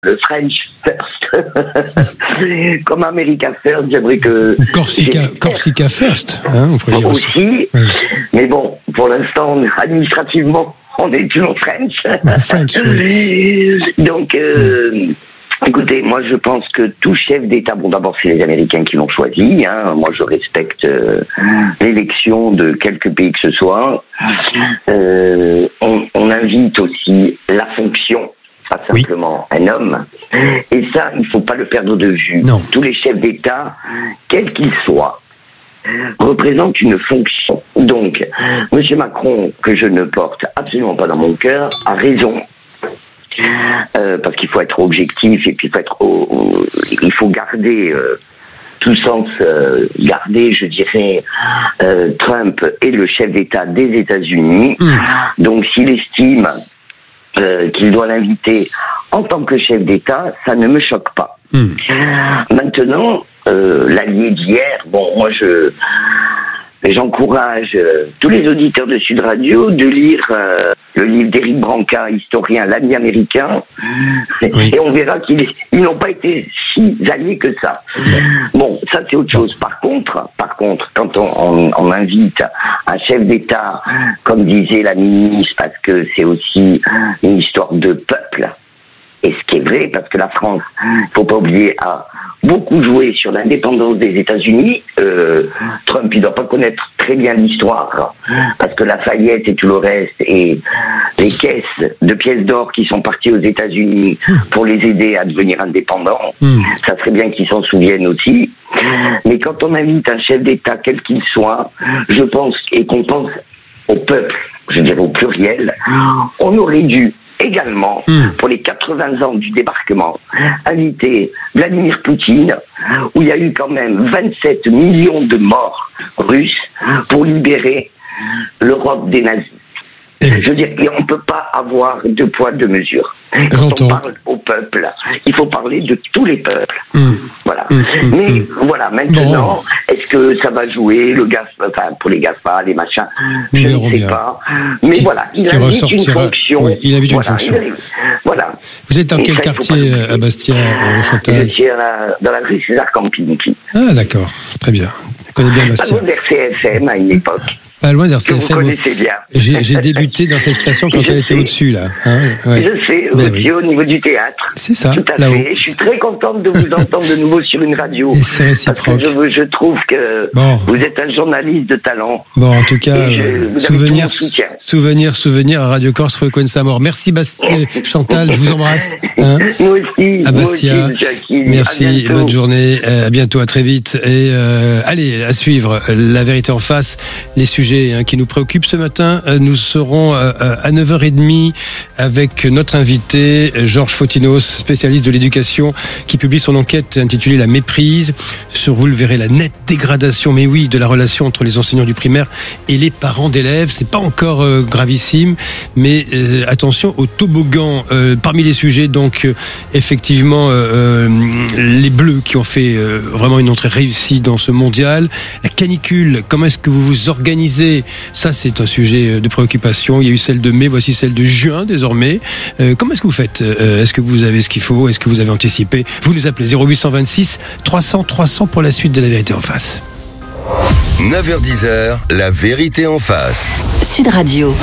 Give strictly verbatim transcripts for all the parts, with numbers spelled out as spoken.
le French first. Comme America first, j'aimerais que... Corsica, Corsica first, hein, on pourrait dire aussi. aussi. Oui. Mais bon, pour l'instant, administrativement, on est toujours French. French, oui. Donc... Euh, oui. Écoutez, moi je pense que tout chef d'État, bon d'abord c'est les Américains qui l'ont choisi, hein, moi je respecte euh, l'élection de quelque pays que ce soit, euh, on, on invite aussi la fonction, pas simplement oui. un homme, et ça il faut pas le perdre de vue. Non. Tous les chefs d'État, quels qu'ils soient, représentent une fonction. Donc, M. Macron, que je ne porte absolument pas dans mon cœur, a raison. Euh, parce qu'il faut être objectif et puis il faut être au, au, il faut garder euh, tout sens euh, garder je dirais euh, Trump est le chef d'État des États-Unis. Mmh. Donc s'il estime euh, qu'il doit l'inviter en tant que chef d'État, ça ne me choque pas. Mmh. Maintenant euh, l'allié d'hier, bon moi je j'encourage euh, tous les auditeurs de Sud Radio de lire euh, le livre d'Éric Branca, historien, l'ami américain, oui. et on verra qu'ils ils n'ont pas été si alliés que ça. Bon, ça c'est autre chose. Par contre, par contre, quand on, on, on invite un chef d'État, comme disait la ministre, parce que c'est aussi une histoire de peuple, et ce qui est vrai, parce que la France, faut pas oublier, a beaucoup joué sur l'indépendance des États-Unis. Euh, Trump, il doit pas connaître très bien l'histoire, parce que Lafayette et tout le reste, et les caisses de pièces d'or qui sont parties aux États-Unis pour les aider à devenir indépendants, mmh. ça serait bien qu'ils s'en souviennent aussi. Mais quand on invite un chef d'État, quel qu'il soit, je pense, et qu'on pense au peuple, je dirais au pluriel, on aurait dû également, mmh. pour les quatre-vingts ans du débarquement, inviter Vladimir Poutine, où il y a eu quand même vingt-sept millions de morts russes pour libérer l'Europe des nazis. Je veux dire, on ne peut pas avoir deux poids, deux mesures. Quand J'entends. on parle au peuple, il faut parler de tous les peuples. Mmh. Voilà. Mmh. Mais mmh. voilà, maintenant, bon. est-ce que ça va jouer le gaz, enfin, pour les GAFA, les machins, je ne sais bien. pas. Mais qui, voilà, il invite une fonction. Oui, il invite voilà, une fonction. Il, voilà. Vous êtes dans Et quel ça, quartier à Bastia, euh, Chantal? Je suis dans la, dans la rue César Campinski. Ah, d'accord. Très bien. Je connais bien Bastia. Pas loin d'R C F M à une époque. Pas loin d'R C F M. Vous connaissez bien. J'ai, j'ai débuté dans cette station quand je elle sais. était au-dessus, là. Hein ouais. Je sais, ben au-dessus, oui. au niveau du théâtre. C'est ça, tout à là-haut. fait. Je suis très contente de vous entendre de nouveau sur une radio. Et c'est réciproque. Parce que je, je trouve que bon. vous êtes un journaliste de talent. Bon, en tout cas, je, souvenir, souvenir, souvenir à Radio Corse, Fréquence sa mort. Merci Bastien, Chantal, je vous embrasse. Hein moi aussi. À Bastia. Moi aussi, Jackie. Merci, bonne journée, à bientôt, à très vite. Et euh, allez, à suivre La Vérité en face, les sujets hein, qui nous préoccupent ce matin. Nous serons euh, à neuf heures trente avec notre invité Georges Fotinos, spécialiste de l'éducation, qui publie son enquête intitulée La méprise. Sur vous le verrez, la nette dégradation, mais oui, de la relation entre les enseignants du primaire et les parents d'élèves. C'est pas encore euh, gravissime, mais euh, attention au toboggan. Euh, parmi les sujets, donc euh, effectivement, euh, les Bleus qui ont fait euh, vraiment une entrée réussie dans ce mondial. La canicule, comment est-ce que vous vous organisez? Ça, c'est un sujet de préoccupation. Il y a eu celle de mai, voici celle de juin désormais. Euh, comment est-ce que vous faites? euh, Est-ce que vous avez ce qu'il faut? Est-ce que vous avez anticipé? Vous nous appelez zéro huit cent vingt-six trois cents trois cents pour la suite de La Vérité en face. neuf heures dix, La Vérité en face. Sud Radio.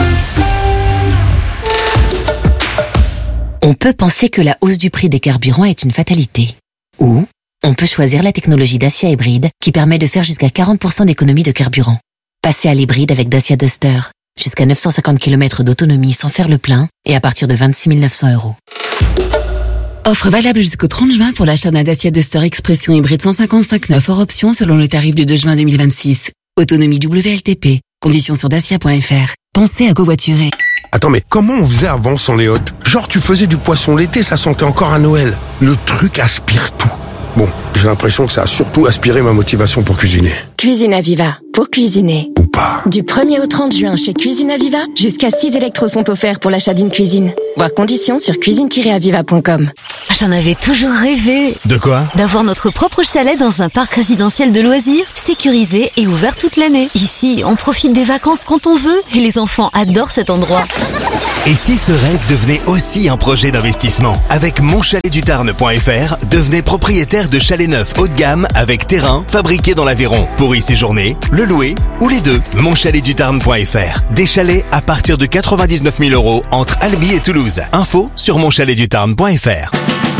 On peut penser que la hausse du prix des carburants est une fatalité. Ou on peut choisir la technologie Dacia hybride qui permet de faire jusqu'à quarante pour cent d'économie de carburant. Passez à l'hybride avec Dacia Duster. Jusqu'à neuf cent cinquante kilomètres d'autonomie sans faire le plein et à partir de vingt-six mille neuf cents euros. Offre valable jusqu'au trente juin pour l'achat d'un Dacia Duster Expression hybride cent cinquante-cinq neuf hors option selon le tarif du deux juin deux mille vingt-six. Autonomie W L T P. Conditions sur dacia point f r. Pensez à covoiturer. Attends, mais comment on faisait avant sans les hôtes? Genre tu faisais du poisson l'été, ça sentait encore à Noël. Le truc aspire tout. Bon, j'ai l'impression que ça a surtout aspiré ma motivation pour cuisiner. Cuisine Aviva, pour cuisiner. Ou pas. pas. Du premier au trente juin chez Cuisine Aviva, jusqu'à six électros sont offerts pour l'achat d'une cuisine. Voir conditions sur cuisine tiret aviva point com. J'en avais toujours rêvé. De quoi? D'avoir notre propre chalet dans un parc résidentiel de loisirs, sécurisé et ouvert toute l'année. Ici, on profite des vacances quand on veut et les enfants adorent cet endroit. Et si ce rêve devenait aussi un projet d'investissement? Avec mon chalet du tarn point f r, devenez propriétaire de chalets neufs haut de gamme avec terrain fabriqué dans l'Aveyron. Pour y séjourner, le louer ou les deux. mon chalet du tarn point f r. Des chalets à partir de quatre-vingt-dix-neuf mille euros entre Albi et Toulouse. Info sur mon chalet du tarn point f r.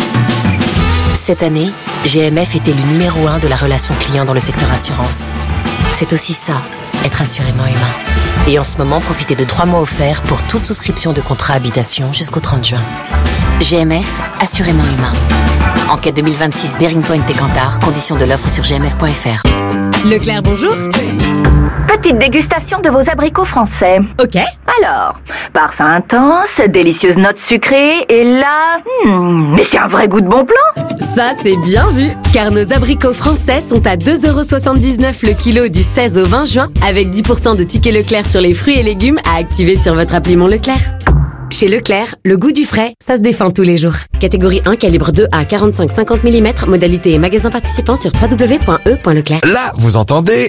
Cette année, G M F était le numéro un de la relation client dans le secteur assurance. C'est aussi ça, être assurément humain. Et en ce moment, profitez de trois mois offerts pour toute souscription de contrat habitation jusqu'au trente juin. G M F, assurément humain. Enquête deux mille vingt-six, Bearing Point et Kantar, conditions de l'offre sur g m f point f r. Leclerc, bonjour. Petite dégustation de vos abricots français. Ok. Alors, parfum intense, délicieuse note sucrée, et là... Hmm, mais c'est un vrai goût de bon plan. Ça, c'est bien vu. Car nos abricots français sont à deux euros soixante-dix-neuf le kilo du seize au vingt juin, avec dix pour cent de tickets Leclerc sur les fruits et légumes à activer sur votre appli Mon Leclerc. Chez Leclerc, le goût du frais, ça se défend tous les jours. Catégorie un, calibre deux à quarante-cinq à cinquante millimètres, modalité et magasin participant sur w w w point e point leclerc. Là, vous entendez?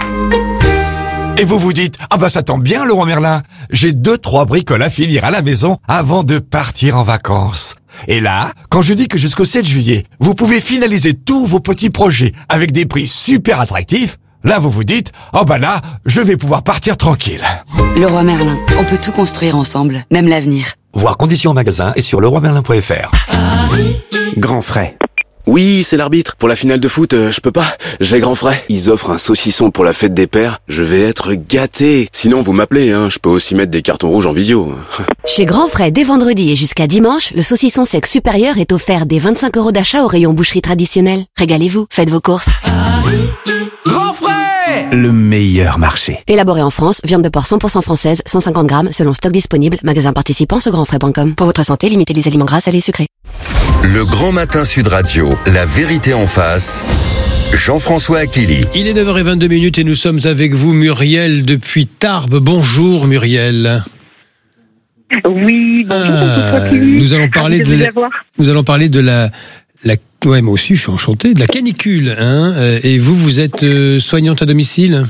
Et vous vous dites, ah bah ça tombe bien Leroy Merlin, j'ai deux, trois bricoles à finir à la maison avant de partir en vacances. Et là, quand je dis que jusqu'au sept juillet, vous pouvez finaliser tous vos petits projets avec des prix super attractifs, là vous vous dites, oh bah là, je vais pouvoir partir tranquille. Leroy Merlin, on peut tout construire ensemble, même l'avenir. Voir conditions en magasin et sur leroy merlin point f r. Grand frais. Oui, c'est l'arbitre. Pour la finale de foot, euh, je peux pas. J'ai grand frais. Ils offrent un saucisson pour la fête des pères. Je vais être gâté. Sinon, vous m'appelez, hein. Je peux aussi mettre des cartons rouges en visio. Chez Grand Frais, dès vendredi et jusqu'à dimanche, le saucisson sec supérieur est offert dès vingt-cinq euros d'achat au rayon boucherie traditionnelle. Régalez-vous, faites vos courses. Grand frais! Le meilleur marché. Élaboré en France, viande de porc cent pour cent française, cent cinquante grammes, selon stock disponible, magasin participant sur grand frais point com. Pour votre santé, limitez les aliments gras, salés et sucrés. Le Grand Matin Sud Radio, la vérité en face. Jean-François Aquili. Il est neuf heures vingt-deux minutes et nous sommes avec vous, Muriel, depuis Tarbes. Bonjour, Muriel. Oui, bonjour. Ah, nous allons parler de, de la, nous allons parler de la, la, ouais, moi aussi, je suis enchanté, de la canicule, hein. Et vous, vous êtes euh, soignante à domicile?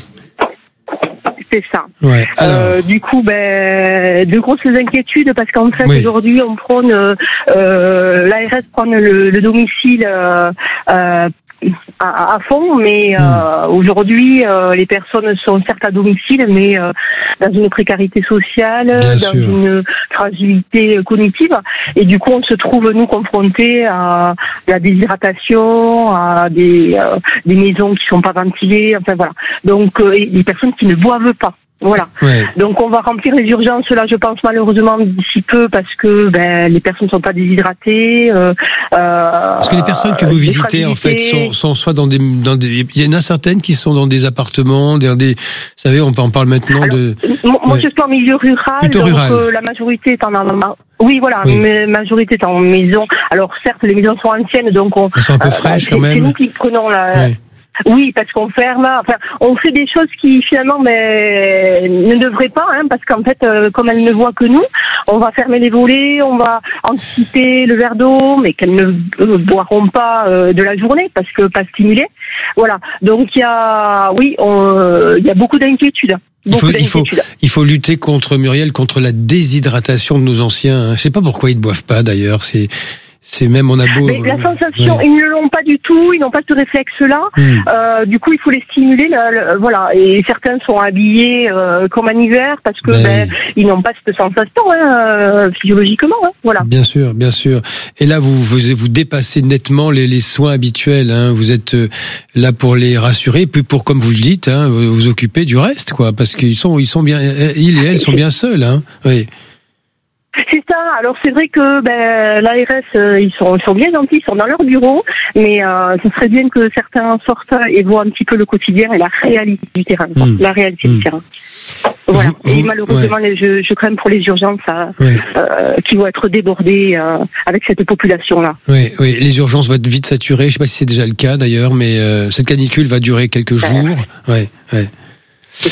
C'est ça. Ouais, alors... euh, du coup, ben, de grosses inquiétudes parce qu'en fait, oui. aujourd'hui, on prône, euh, l'A R S prône le, le domicile euh, euh, à, à fond, mais mmh. euh, aujourd'hui, euh, les personnes sont certes à domicile, mais euh, dans une précarité sociale, Bien dans sûr. une fragilité cognitive, et du coup, on se trouve nous confrontés à la déshydratation, à des euh, des maisons qui sont pas ventilées, enfin voilà. Donc, euh, des personnes qui ne boivent pas. Voilà. Ouais. Donc on va remplir les urgences là, je pense malheureusement d'ici peu parce que ben les personnes ne sont pas déshydratées. Euh, parce que les personnes que vous visitez en fait sont, sont soit dans des, dans des, il y en a certaines qui sont dans des appartements, dans des, vous savez, on parle maintenant Alors, de. Moi ouais. je suis en milieu rural, Plutôt donc rural. Euh, la majorité est en oui voilà, oui. la majorité est en maison. Alors certes les maisons sont anciennes donc on. Elles sont un peu fraîches euh, quand même. C'est nous qui prenons la. Ouais. Oui, parce qu'on ferme, enfin, on fait des choses qui finalement mais, ne devraient pas, hein, parce qu'en fait, euh, comme elles ne voient que nous, on va fermer les volets, on va anticiper le verre d'eau, mais qu'elles ne euh, boiront pas euh, de la journée parce que pas stimulées. Voilà. Donc il y a, oui, il euh, y a beaucoup d'inquiétudes. Il faut, il, faut, il faut lutter contre, Muriel, contre la déshydratation de nos anciens. Je sais pas pourquoi ils ne boivent pas d'ailleurs. C'est C'est même, on a beau... Mais la sensation, ouais. ils ne l'ont pas du tout, ils n'ont pas ce réflexe-là. Mmh. Euh, du coup, il faut les stimuler, là, là, voilà. Et certains sont habillés euh, comme en hiver parce que ben, ben, ils n'ont pas cette sensation hein, euh, physiologiquement. Hein, voilà. Bien sûr, bien sûr. Et là, vous vous, vous dépassez nettement les, les soins habituels. Hein. Vous êtes euh, là pour les rassurer, puis pour, comme vous le dites, hein, vous vous occuper du reste, quoi, parce qu'ils sont, ils sont bien, ils et elles sont bien seuls. Hein. Oui. C'est ça. Alors c'est vrai que ben, l'A R S euh, ils sont ils sont bien gentils, ils sont dans leur bureau, mais euh, ce serait bien que certains sortent et voient un petit peu le quotidien et la réalité du terrain, quoi. Mmh. La réalité mmh. du terrain. Voilà. Vous, et malheureusement, ouais. je, je crains pour les urgences euh, ouais. euh, qui vont être débordées euh, avec cette population-là. Oui, oui, les urgences vont être vite saturées. Je ne sais pas si c'est déjà le cas d'ailleurs, mais euh, cette canicule va durer quelques jours. Ouais, ouais. C'est ça.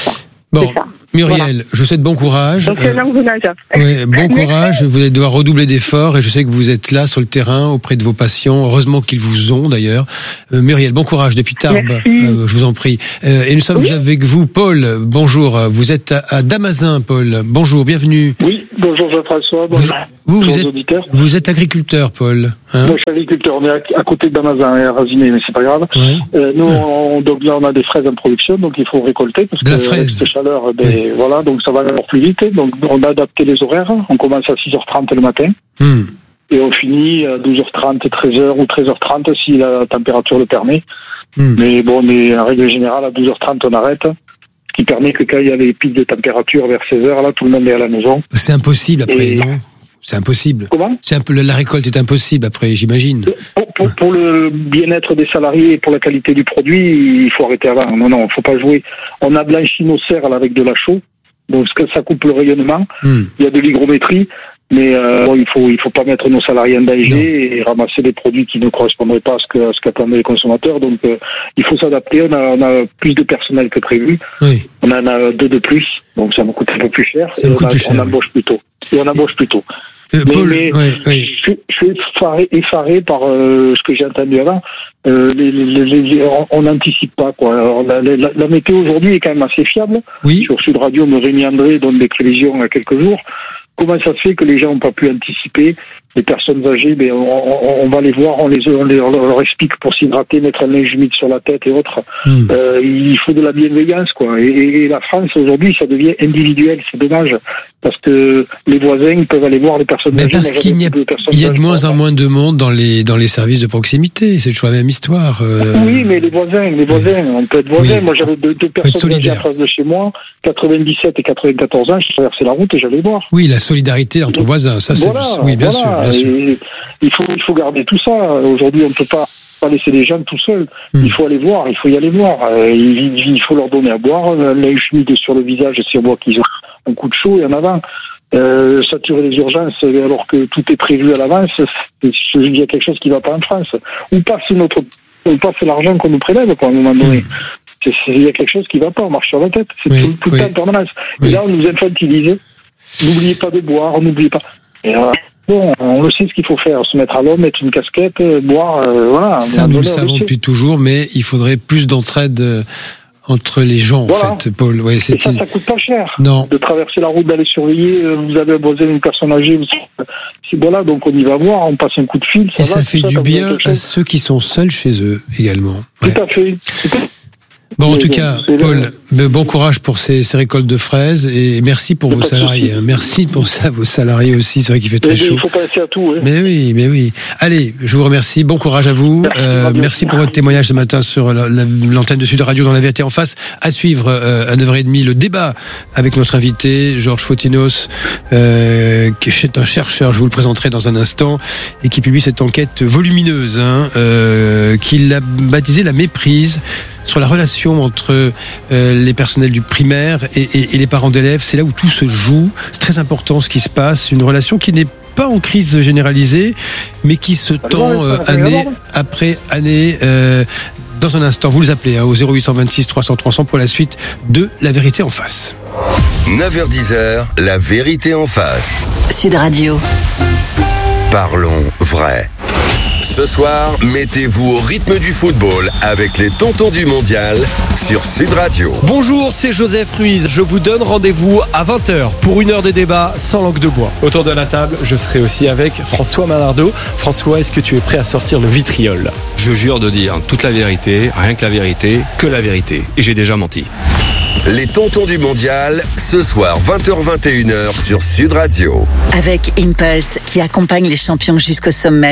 Bon, Muriel, voilà. Je vous souhaite bon courage. Donc, c'est un engrenage. Oui, bon courage. Vous allez devoir redoubler d'efforts et je sais que vous êtes là sur le terrain auprès de vos patients. Heureusement qu'ils vous ont d'ailleurs. Euh, Muriel, bon courage depuis Tarbes. Euh, je vous en prie. Euh, et nous sommes oui. avec vous, Paul. Bonjour. Vous êtes à, à Damazin, Paul. Bonjour, bienvenue. Oui, bonjour Jean-François. Bonjour. Vous, vous, êtes, vous êtes agriculteur, Paul. Hein? Moi, je suis agriculteur. On est à, à côté de Damazin et à Raziné, mais c'est pas grave. Oui. Euh, nous, on, donc là, on a des fraises en production, donc il faut récolter parce de que la fraise. Avec chaleur, ben, oui. voilà, donc ça va encore plus vite. Donc, on a adapté les horaires. On commence à six heures trente le matin. Hmm. Et on finit à douze heures trente, treize heures ou treize heures trente si la température le permet. Hmm. Mais bon, mais en règle générale, à douze heures trente, on arrête. Ce qui permet que quand il y a les pics de température vers seize heures, là, tout le monde est à la maison. C'est impossible après, et... non? C'est impossible. Comment? C'est un peu, la récolte est impossible après, j'imagine. Pour, pour, pour le bien-être des salariés et pour la qualité du produit, il faut arrêter avant. Non, non, il faut pas jouer. On a blanchi nos serres là, avec de la chaux, donc ça coupe le rayonnement. Hmm. Il y a de l'hygrométrie, mais euh, bon, il faut il faut pas mettre nos salariés en danger non. et ramasser des produits qui ne correspondraient pas à ce que à ce qu'attendaient les consommateurs. Donc euh, il faut s'adapter. On a on a plus de personnel que prévu. Oui. On en a deux de plus, donc ça nous coûte un peu plus cher. Ça et coûte on, a, plus cher, on embauche plus tôt. Et on embauche plus tôt. Euh, mais, Paul, mais oui, oui. Je, je suis effaré, effaré par euh, ce que j'ai entendu avant. Euh, les, les, les, on n'anticipe pas quoi. Alors, la, la, la météo aujourd'hui est quand même assez fiable. Oui. Sur Sud Radio, Rémi André donne des prévisions il y a quelques jours. Comment ça se fait que les gens n'ont pas pu anticiper? Les personnes âgées, ben, on, on, on va les voir, on les, on les on leur explique pour s'hydrater, mettre un linge humide sur la tête et autres. Mmh. Euh, il faut de la bienveillance, quoi. Et, et la France aujourd'hui, ça devient individuel. C'est dommage parce que les voisins peuvent aller voir les personnes mais âgées. Parce qu'il y a, il y a de moins en moins de monde dans les dans les services de proximité. C'est toujours la même histoire. Euh... Oui, mais les voisins, les voisins, on peut être voisins. Oui. Moi, j'avais deux, deux personnes âgées en face de chez moi, quatre-vingt-dix-sept et quatre-vingt-quatorze ans. Je traversais la route et j'allais voir. Oui, la solidarité entre voisins, ça c'est voilà, oui, bien voilà. sûr. Bien sûr. Et il faut il faut garder tout ça. Aujourd'hui, on ne peut pas pas laisser les jeunes tout seuls. Mmh. Il faut aller voir, il faut y aller voir. Euh, il, il faut leur donner à boire, un linge humide sur le visage si on voit qu'ils ont un coup de chaud et en avant. Euh, saturer les urgences alors que tout est prévu à l'avance, il y a quelque chose qui ne va pas en France. Où passe notre, où passe l'argent qu'on nous prélève quoi, à un moment donné. Mmh. Il y a quelque chose qui ne va pas, on marche sur la tête. C'est oui, tout, tout oui. le temps en permanence. Oui. Et là, on nous infantilise. N'oubliez pas de boire, n'oubliez pas. Et euh, bon, on le sait ce qu'il faut faire, se mettre à l'eau, mettre une casquette, boire, euh, voilà. Ça, nous le savons depuis toujours, mais il faudrait plus d'entraide euh, entre les gens, voilà. en fait, Paul. Ouais, et ça, ça coûte pas cher. Non. De traverser la route, d'aller surveiller, vous avez un voisin, une personne âgée, c'est voilà, donc on y va voir, on passe un coup de fil. Ça et va, ça fait ça, du bien à ceux qui sont seuls chez eux, également. Tout ouais. à fait. Tout à fait. Bon, en tout cas, Paul, bon courage pour ces, ces récoltes de fraises et merci pour vos salariés. Hein. Merci pour ça, vos salariés aussi. C'est vrai qu'il fait très chaud. Il faut passer à tout. Hein. Mais oui, mais oui. Allez, je vous remercie. Bon courage à vous. Merci, euh, merci pour votre témoignage ce matin sur la, la, l'antenne de Sud Radio dans la vérité en face. À suivre euh, à neuf heures trente le débat avec notre invité Georges Fotinos, euh, qui est un chercheur. Je vous le présenterai dans un instant et qui publie cette enquête volumineuse, hein, euh, qu'il a baptisée la méprise. Sur la relation entre euh, les personnels du primaire et, et, et les parents d'élèves, c'est là où tout se joue. C'est très important ce qui se passe. Une relation qui n'est pas en crise généralisée, mais qui se tend euh, année après année. Euh, dans un instant, vous les appelez hein, au zéro huit cent vingt-six trois cents trois cents pour la suite de La Vérité en face. neuf heures dix, La Vérité en face. Sud Radio. Parlons vrai. Ce soir, mettez-vous au rythme du football avec les tontons du mondial sur Sud Radio. Bonjour, c'est Joseph Ruiz. Je vous donne rendez-vous à vingt heures pour une heure de débat sans langue de bois. Autour de la table, je serai aussi avec François Malardeau. François, est-ce que tu es prêt à sortir le vitriol ? Je jure de dire toute la vérité, rien que la vérité, que la vérité. Et j'ai déjà menti. Les tontons du mondial, ce soir vingt heures vingt et une heures sur Sud Radio. Avec Impulse, qui accompagne les champions jusqu'au sommet.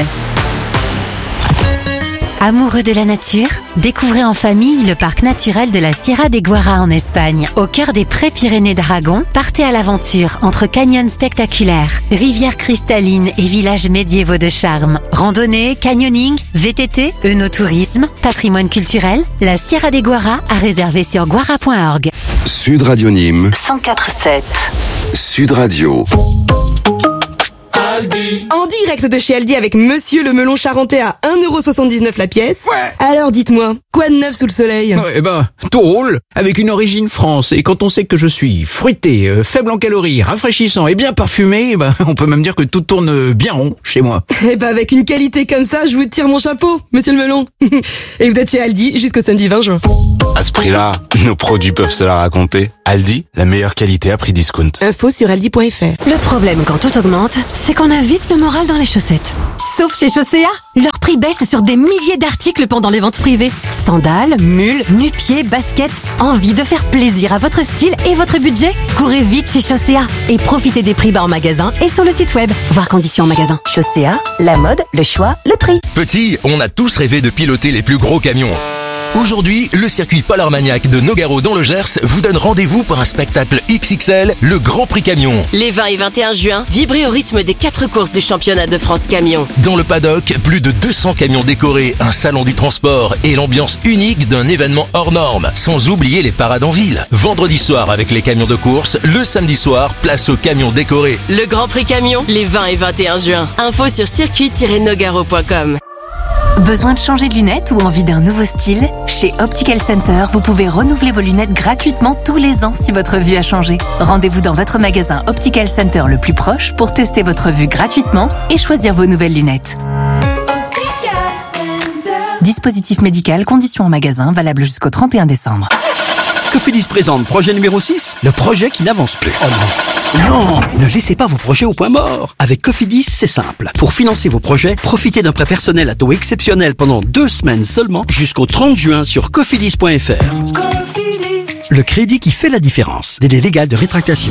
Amoureux de la nature, découvrez en famille le parc naturel de la Sierra de Guara en Espagne. Au cœur des Pré-Pyrénées d'Aragon, partez à l'aventure entre canyons spectaculaires, rivières cristallines et villages médiévaux de charme. Randonnée, canyoning, V T T, œnotourisme, patrimoine culturel, la Sierra de Guara à réserver sur guara point org. Sud Radio Nîmes cent quatre virgule sept. Sud Radio. Aldi. En direct de chez Aldi avec Monsieur le melon charentais à un euro soixante-dix-neuf la pièce. Ouais. Alors dites-moi, quoi de neuf sous le soleil? Eh ben, tout roule, avec une origine France. Et quand on sait que je suis fruité, euh, faible en calories, rafraîchissant et bien parfumé, eh ben, on peut même dire que tout tourne bien rond chez moi. Eh ben, avec une qualité comme ça, je vous tire mon chapeau, Monsieur le melon. Et vous êtes chez Aldi jusqu'au samedi vingt juin. À ce prix-là, nos produits peuvent se la raconter. Aldi, la meilleure qualité à prix discount. Info sur aldi point f r. Le problème quand tout augmente, c'est qu'on a vite le moral dans les chaussettes. Sauf chez Chaussea, leur prix baisse sur des milliers d'articles pendant les ventes privées. Sandales, mules, nu-pieds, baskets. Envie de faire plaisir à votre style et votre budget? Courez vite chez Chaussea et profitez des prix bas en magasin et sur le site web. Voir conditions en magasin. Chaussea, la mode, le choix, le prix. Petit, on a tous rêvé de piloter les plus gros camions. Aujourd'hui, le circuit Polar Maniac de Nogaro dans le Gers vous donne rendez-vous pour un spectacle X X L, le Grand Prix Camion. Les vingt et vingt et un juin, vibrez au rythme des quatre courses du championnat de France Camion. Dans le paddock, plus de deux cents camions décorés, un salon du transport et l'ambiance unique d'un événement hors norme. Sans oublier les parades en ville. Vendredi soir avec les camions de course, le samedi soir, place aux camions décorés. Le Grand Prix Camion, les vingt et vingt et un juin. Info sur circuit tiret nogaro point com. Besoin de changer de lunettes ou envie d'un nouveau style? Chez Optical Center, vous pouvez renouveler vos lunettes gratuitement tous les ans si votre vue a changé. Rendez-vous dans votre magasin Optical Center le plus proche pour tester votre vue gratuitement et choisir vos nouvelles lunettes. Dispositif médical, conditions en magasin, valable jusqu'au trente et un décembre. Cofidis présente projet numéro six, le projet qui n'avance plus. Oh non. Non, ne laissez pas vos projets au point mort. Avec Cofidis, c'est simple. Pour financer vos projets, profitez d'un prêt personnel à taux exceptionnel pendant deux semaines seulement jusqu'au trente juin sur cofidis point f r. Cofidis. Le crédit qui fait la différence. Délai légal de rétractation.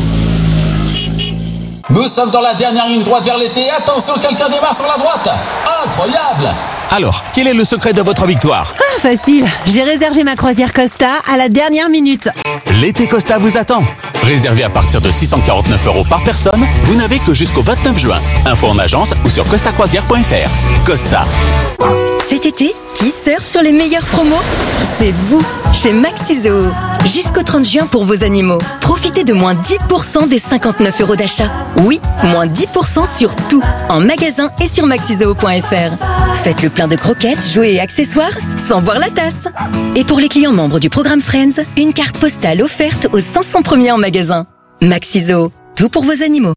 Nous sommes dans la dernière ligne droite vers l'été. Attention, quelqu'un démarre sur la droite. Incroyable! Alors, quel est le secret de votre victoire? Ah, facile. J'ai réservé ma croisière Costa à la dernière minute. L'été Costa vous attend. Réservé à partir de six cent quarante-neuf euros par personne, vous n'avez que jusqu'au vingt-neuf juin. Info en agence ou sur costa croisière point f r. Costa. Cet été, qui surfe sur les meilleures promos? C'est vous, chez Maxizo. Jusqu'au trente juin pour vos animaux. Profitez de moins dix pour cent des cinquante-neuf euros d'achat. Oui, moins dix pour cent sur tout, en magasin et sur maxizo point f r. Faites le plein de croquettes, jouets et accessoires sans boire la tasse. Et pour les clients membres du programme Friends, une carte postale offerte aux cinq cents premiers en magasin. Maxizo, tout pour vos animaux.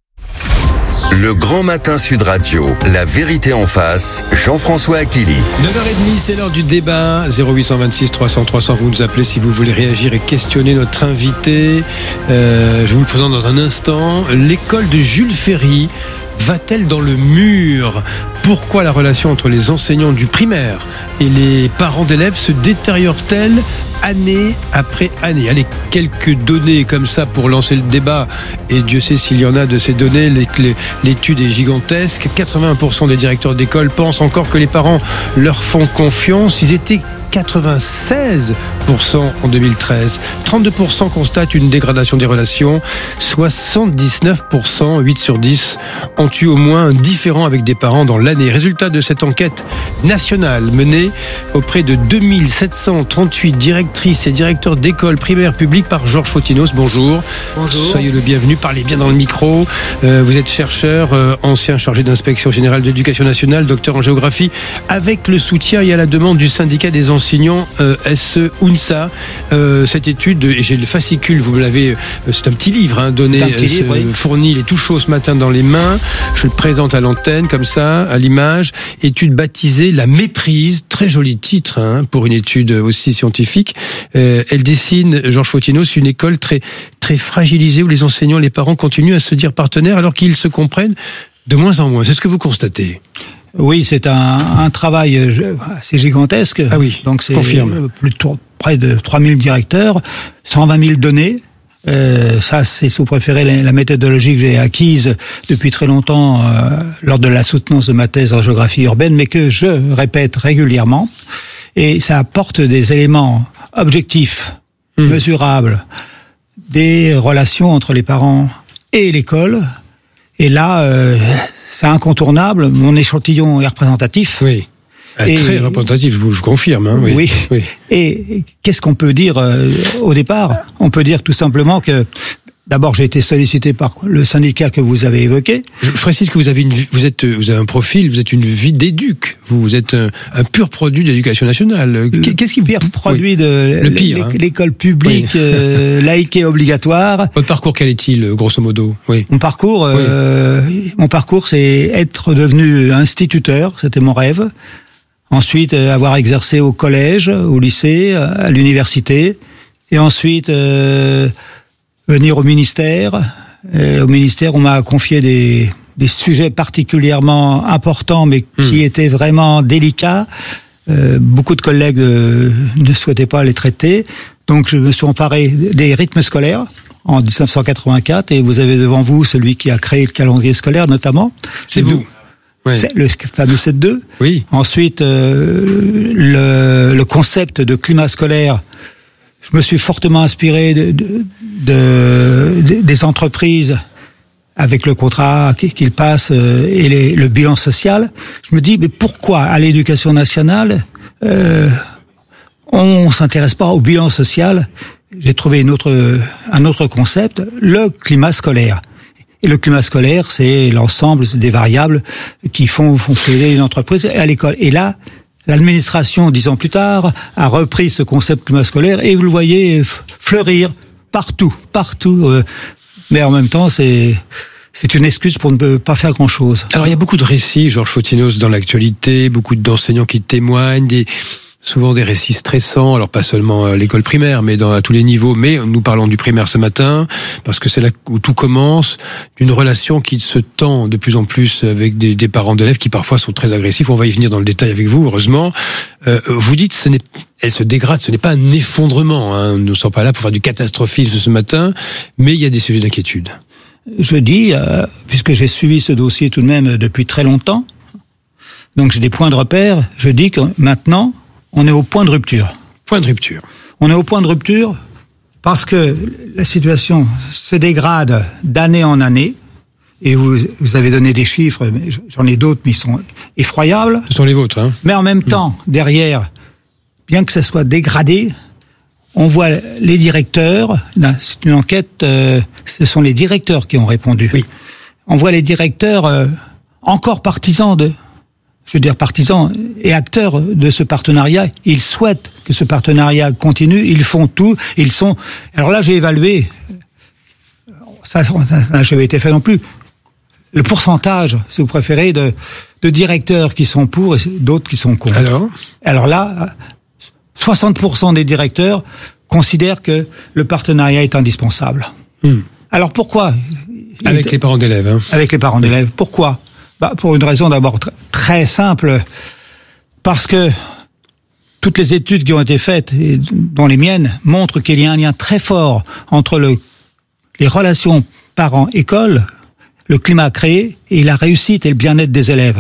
Le Grand Matin Sud Radio, la vérité en face, Jean-François Akili. neuf heures trente, c'est l'heure du débat. zéro huit cent vingt-six trois cents trois cents, vous nous appelez si vous voulez réagir et questionner notre invité. Euh, je vous le présente dans un instant. L'école de Jules Ferry va-t-elle dans le mur? Pourquoi la relation entre les enseignants du primaire et les parents d'élèves se détériore-t-elle année après année? Allez, quelques données comme ça pour lancer le débat, et Dieu sait s'il y en a de ces données. L'étude est gigantesque. quatre-vingts pour cent des directeurs d'école pensent encore que les parents leur font confiance. Ils étaient quatre-vingt-seize pour cent en deux mille treize. trente-deux pour cent constatent une dégradation des relations. soixante-dix-neuf pour cent, huit sur dix, ont eu au moins un différend avec des parents dans l'année. Résultat de cette enquête nationale menée auprès de deux mille sept cent trente-huit directrices et directeurs d'écoles primaires publiques par Georges Fotinos. Bonjour. Bonjour. Soyez le bienvenu. Parlez bien dans le micro. Euh, vous êtes chercheur, euh, ancien chargé d'inspection générale de l'éducation nationale, docteur en géographie, avec le soutien et à la demande du syndicat des enseignants euh, S E U N S A. Euh, cette étude, et j'ai le fascicule, vous me l'avez, euh, c'est un petit livre hein, donné, un petit livre, euh, oui. fourni, il est tout chaud ce matin dans les mains. Je le présente à l'antenne comme ça, à l'image. Étude baptisée La méprise, très joli titre hein, pour une étude aussi scientifique. Euh, elle dessine, Georges Fotinos, une école très très fragilisée où les enseignants et les parents continuent à se dire partenaires alors qu'ils se comprennent de moins en moins. C'est ce que vous constatez? Oui, c'est un, un travail assez gigantesque. Ah oui, donc c'est confirme. Plus de près de trois mille directeurs, cent vingt mille données. Euh, ça, c'est, si vous préférez, la, la méthodologie que j'ai acquise depuis très longtemps euh, lors de la soutenance de ma thèse en géographie urbaine, mais que je répète régulièrement. Et ça apporte des éléments objectifs, mmh. mesurables, des relations entre les parents et l'école. Et là, euh, c'est incontournable. Mon échantillon est représentatif. Oui. Et, très représentatif, je vous je confirme. Hein, oui. Oui. oui. Et qu'est-ce qu'on peut dire euh, au départ? On peut dire tout simplement que D'abord, j'ai été sollicité par le syndicat que vous avez évoqué. Je précise que vous avez une, vous êtes, vous avez un profil, vous êtes une vie d'éduc. Vous, vous êtes un, un pur produit de l'éducation nationale. Qu'est-ce qui pire produit oui. de le pire, hein. l'école publique oui. euh, laïque et obligatoire. Votre parcours, quel est-il, grosso modo? Oui. Mon parcours, euh, oui. mon parcours, c'est être devenu instituteur. C'était mon rêve. Ensuite, euh, avoir exercé au collège, au lycée, à l'université, et ensuite. Euh, venir au ministère. Et au ministère, on m'a confié des, des sujets particulièrement importants, mais qui mmh. étaient vraiment délicats. Euh, beaucoup de collègues euh, ne souhaitaient pas les traiter. Donc, je me suis emparé des rythmes scolaires en dix-neuf cent quatre-vingt-quatre, et vous avez devant vous celui qui a créé le calendrier scolaire, notamment. C'est vous. Oui. C'est le fameux sept deux. Oui. Ensuite, euh, le, le concept de climat scolaire. Je me suis fortement inspiré de, de, de, de des entreprises avec le contrat qu'ils passent et les, le bilan social. Je me dis, mais pourquoi à l'éducation nationale euh, on s'intéresse pas au bilan social? J'ai trouvé une autre, un autre concept, le climat scolaire. Et le climat scolaire, c'est l'ensemble des variables qui font fonctionner une entreprise à l'école. Et là, l'administration, dix ans plus tard, a repris ce concept climat scolaire et vous le voyez fleurir partout, partout. Mais en même temps, c'est c'est une excuse pour ne pas faire grand-chose. Alors, il y a beaucoup de récits, Georges Fotinos, dans l'actualité, beaucoup d'enseignants qui témoignent, des souvent des récits stressants, alors pas seulement à l'école primaire, mais dans, à tous les niveaux. Mais nous parlons du primaire ce matin, parce que c'est là où tout commence, d'une relation qui se tend de plus en plus avec des, des parents d'élèves qui parfois sont très agressifs. On va y venir dans le détail avec vous, heureusement. Euh, vous dites, ce n'est, elle se dégrade, ce n'est pas un effondrement. Hein. Nous ne sommes pas là pour faire du catastrophisme ce matin, mais il y a des sujets d'inquiétude. Je dis, euh, puisque j'ai suivi ce dossier tout de même depuis très longtemps, donc j'ai des points de repère, je dis que maintenant, on est au point de rupture. Point de rupture. On est au point de rupture parce que la situation se dégrade d'année en année. Et vous, vous avez donné des chiffres, j'en ai d'autres, mais ils sont effroyables. Ce sont les vôtres, hein. Mais en même temps, derrière, bien que ça soit dégradé, on voit les directeurs. C'est une enquête. Euh, ce sont les directeurs qui ont répondu. Oui. On voit les directeurs euh, encore partisans de. Je veux dire partisans et acteurs de ce partenariat. Ils souhaitent que ce partenariat continue. Ils font tout. Ils sont. Alors là, j'ai évalué. Ça, ça n'a jamais été fait non plus. Le pourcentage, si vous préférez, de, de directeurs qui sont pour et d'autres qui sont contre. Alors, alors là, soixante pour cent des directeurs considèrent que le partenariat est indispensable. Hmm. Alors pourquoi? Avec il, les parents d'élèves. Hein. Avec les parents d'élèves. Pourquoi? Bah, pour une raison d'abord tr- très simple, parce que toutes les études qui ont été faites, et dont les miennes, montrent qu'il y a un lien très fort entre le, les relations parents-école, le climat créé, et la réussite et le bien-être des élèves.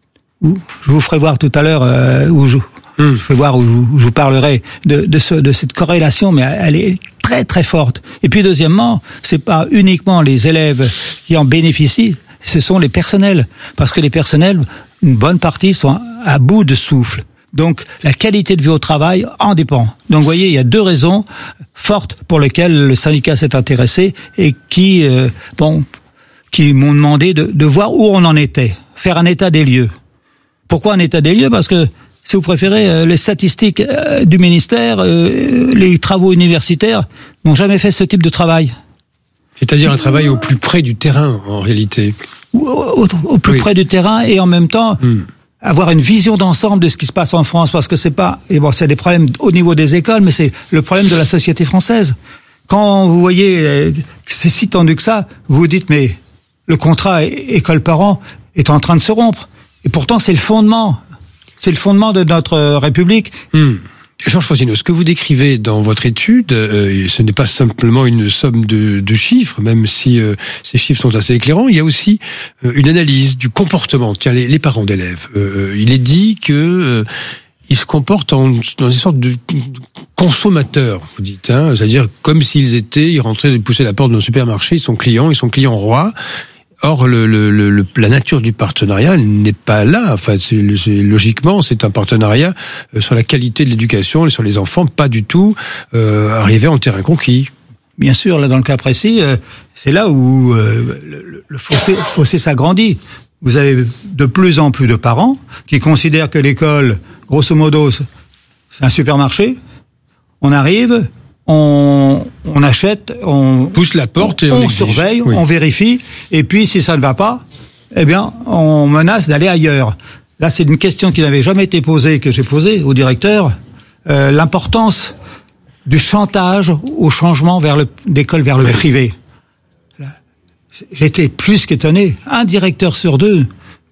Je vous ferai voir tout à l'heure, euh, où je, mmh. je vais voir où je, où je vous parlerai de, de, ce, de cette corrélation, mais elle est très très forte. Et puis deuxièmement, c'est pas uniquement les élèves qui en bénéficient, ce sont les personnels, parce que les personnels, une bonne partie sont à bout de souffle. Donc, la qualité de vie au travail en dépend. Donc, vous voyez, il y a deux raisons fortes pour lesquelles le syndicat s'est intéressé et qui, euh, bon, qui m'ont demandé de, de voir où on en était, faire un état des lieux. Pourquoi un état des lieux? Parce que, si vous préférez, euh, les statistiques euh, du ministère, euh, les travaux universitaires n'ont jamais fait ce type de travail. C'est-à-dire un travail au plus près du terrain, en réalité. Au, au, au plus oui. près du terrain et en même temps mm. avoir une vision d'ensemble de ce qui se passe en France, parce que c'est pas, et bon, c'est des problèmes au niveau des écoles, mais c'est le problème de la société française. Quand vous voyez euh, que c'est si tendu que ça, vous vous dites mais le contrat école-parent est en train de se rompre. Et pourtant c'est le fondement, c'est le fondement de notre République. Mm. Georges Fotinos, ce que vous décrivez dans votre étude, euh, ce n'est pas simplement une somme de, de chiffres, même si euh, ces chiffres sont assez éclairants. Il y a aussi euh, une analyse du comportement. Tiens, les, les parents d'élèves. Euh, il est dit que euh, ils se comportent en, dans une sorte de consommateurs, vous dites, hein, c'est-à-dire comme s'ils étaient, ils rentraient, ils poussaient la porte d'un supermarché, ils sont clients, ils sont clients rois. Or, le, le, le, la nature du partenariat n'est pas là. Enfin, c'est, c'est, logiquement, c'est un partenariat sur la qualité de l'éducation et sur les enfants, pas du tout euh, arrivé en terrain conquis. bien sûr, là dans le cas précis, euh, c'est là où euh, le, le fossé, fossé s'agrandit. Vous avez de plus en plus de parents qui considèrent que l'école, grosso modo, c'est un supermarché. On arrive, on, on achète, on pousse la porte et on, on exige. surveille, Oui. on vérifie, et puis si ça ne va pas, eh bien, on menace d'aller ailleurs. Là, c'est une question qui n'avait jamais été posée, que j'ai posée au directeur, euh, l'importance du chantage au changement vers le, d'école vers le oui. privé. J'étais plus qu'étonné. Un directeur sur deux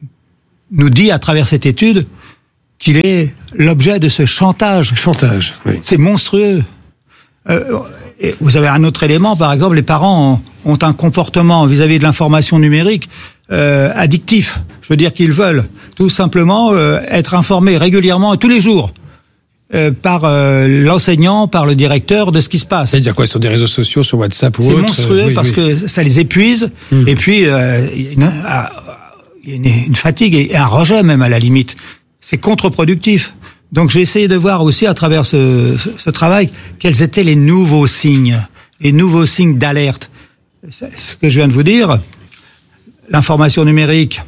nous dit à travers cette étude qu'il est l'objet de ce chantage. Chantage, oui. C'est monstrueux. Euh, et vous avez un autre élément, par exemple, les parents ont, ont un comportement vis-à-vis de l'information numérique euh, addictif. Je veux dire qu'ils veulent tout simplement euh, être informés régulièrement et tous les jours euh, par euh, l'enseignant, par le directeur de ce qui se passe. C'est-à-dire quoi, sur des réseaux sociaux, sur WhatsApp ou autre? C'est monstrueux euh, oui, parce oui. que ça les épuise mmh. et puis euh, il y a, une, il y a une, une fatigue et un rejet même à la limite. C'est contre-productif. Donc j'ai essayé de voir aussi à travers ce, ce, ce travail quels étaient les nouveaux signes, les nouveaux signes d'alerte. Ce que je viens de vous dire, l'information numérique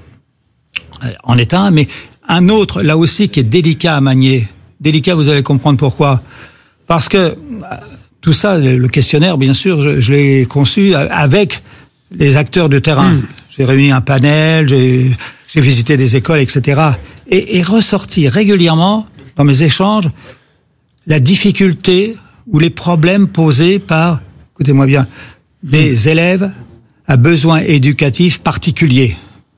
en est un, mais un autre là aussi qui est délicat à manier. Délicat, vous allez comprendre pourquoi. Parce que tout ça, le questionnaire, bien sûr, je, je l'ai conçu avec les acteurs de terrain. Mmh. J'ai réuni un panel, j'ai, j'ai visité des écoles, et cetera. Et, et ressorti régulièrement dans mes échanges la difficulté ou les problèmes posés par, écoutez-moi bien, des mmh. élèves à besoins éducatifs particuliers.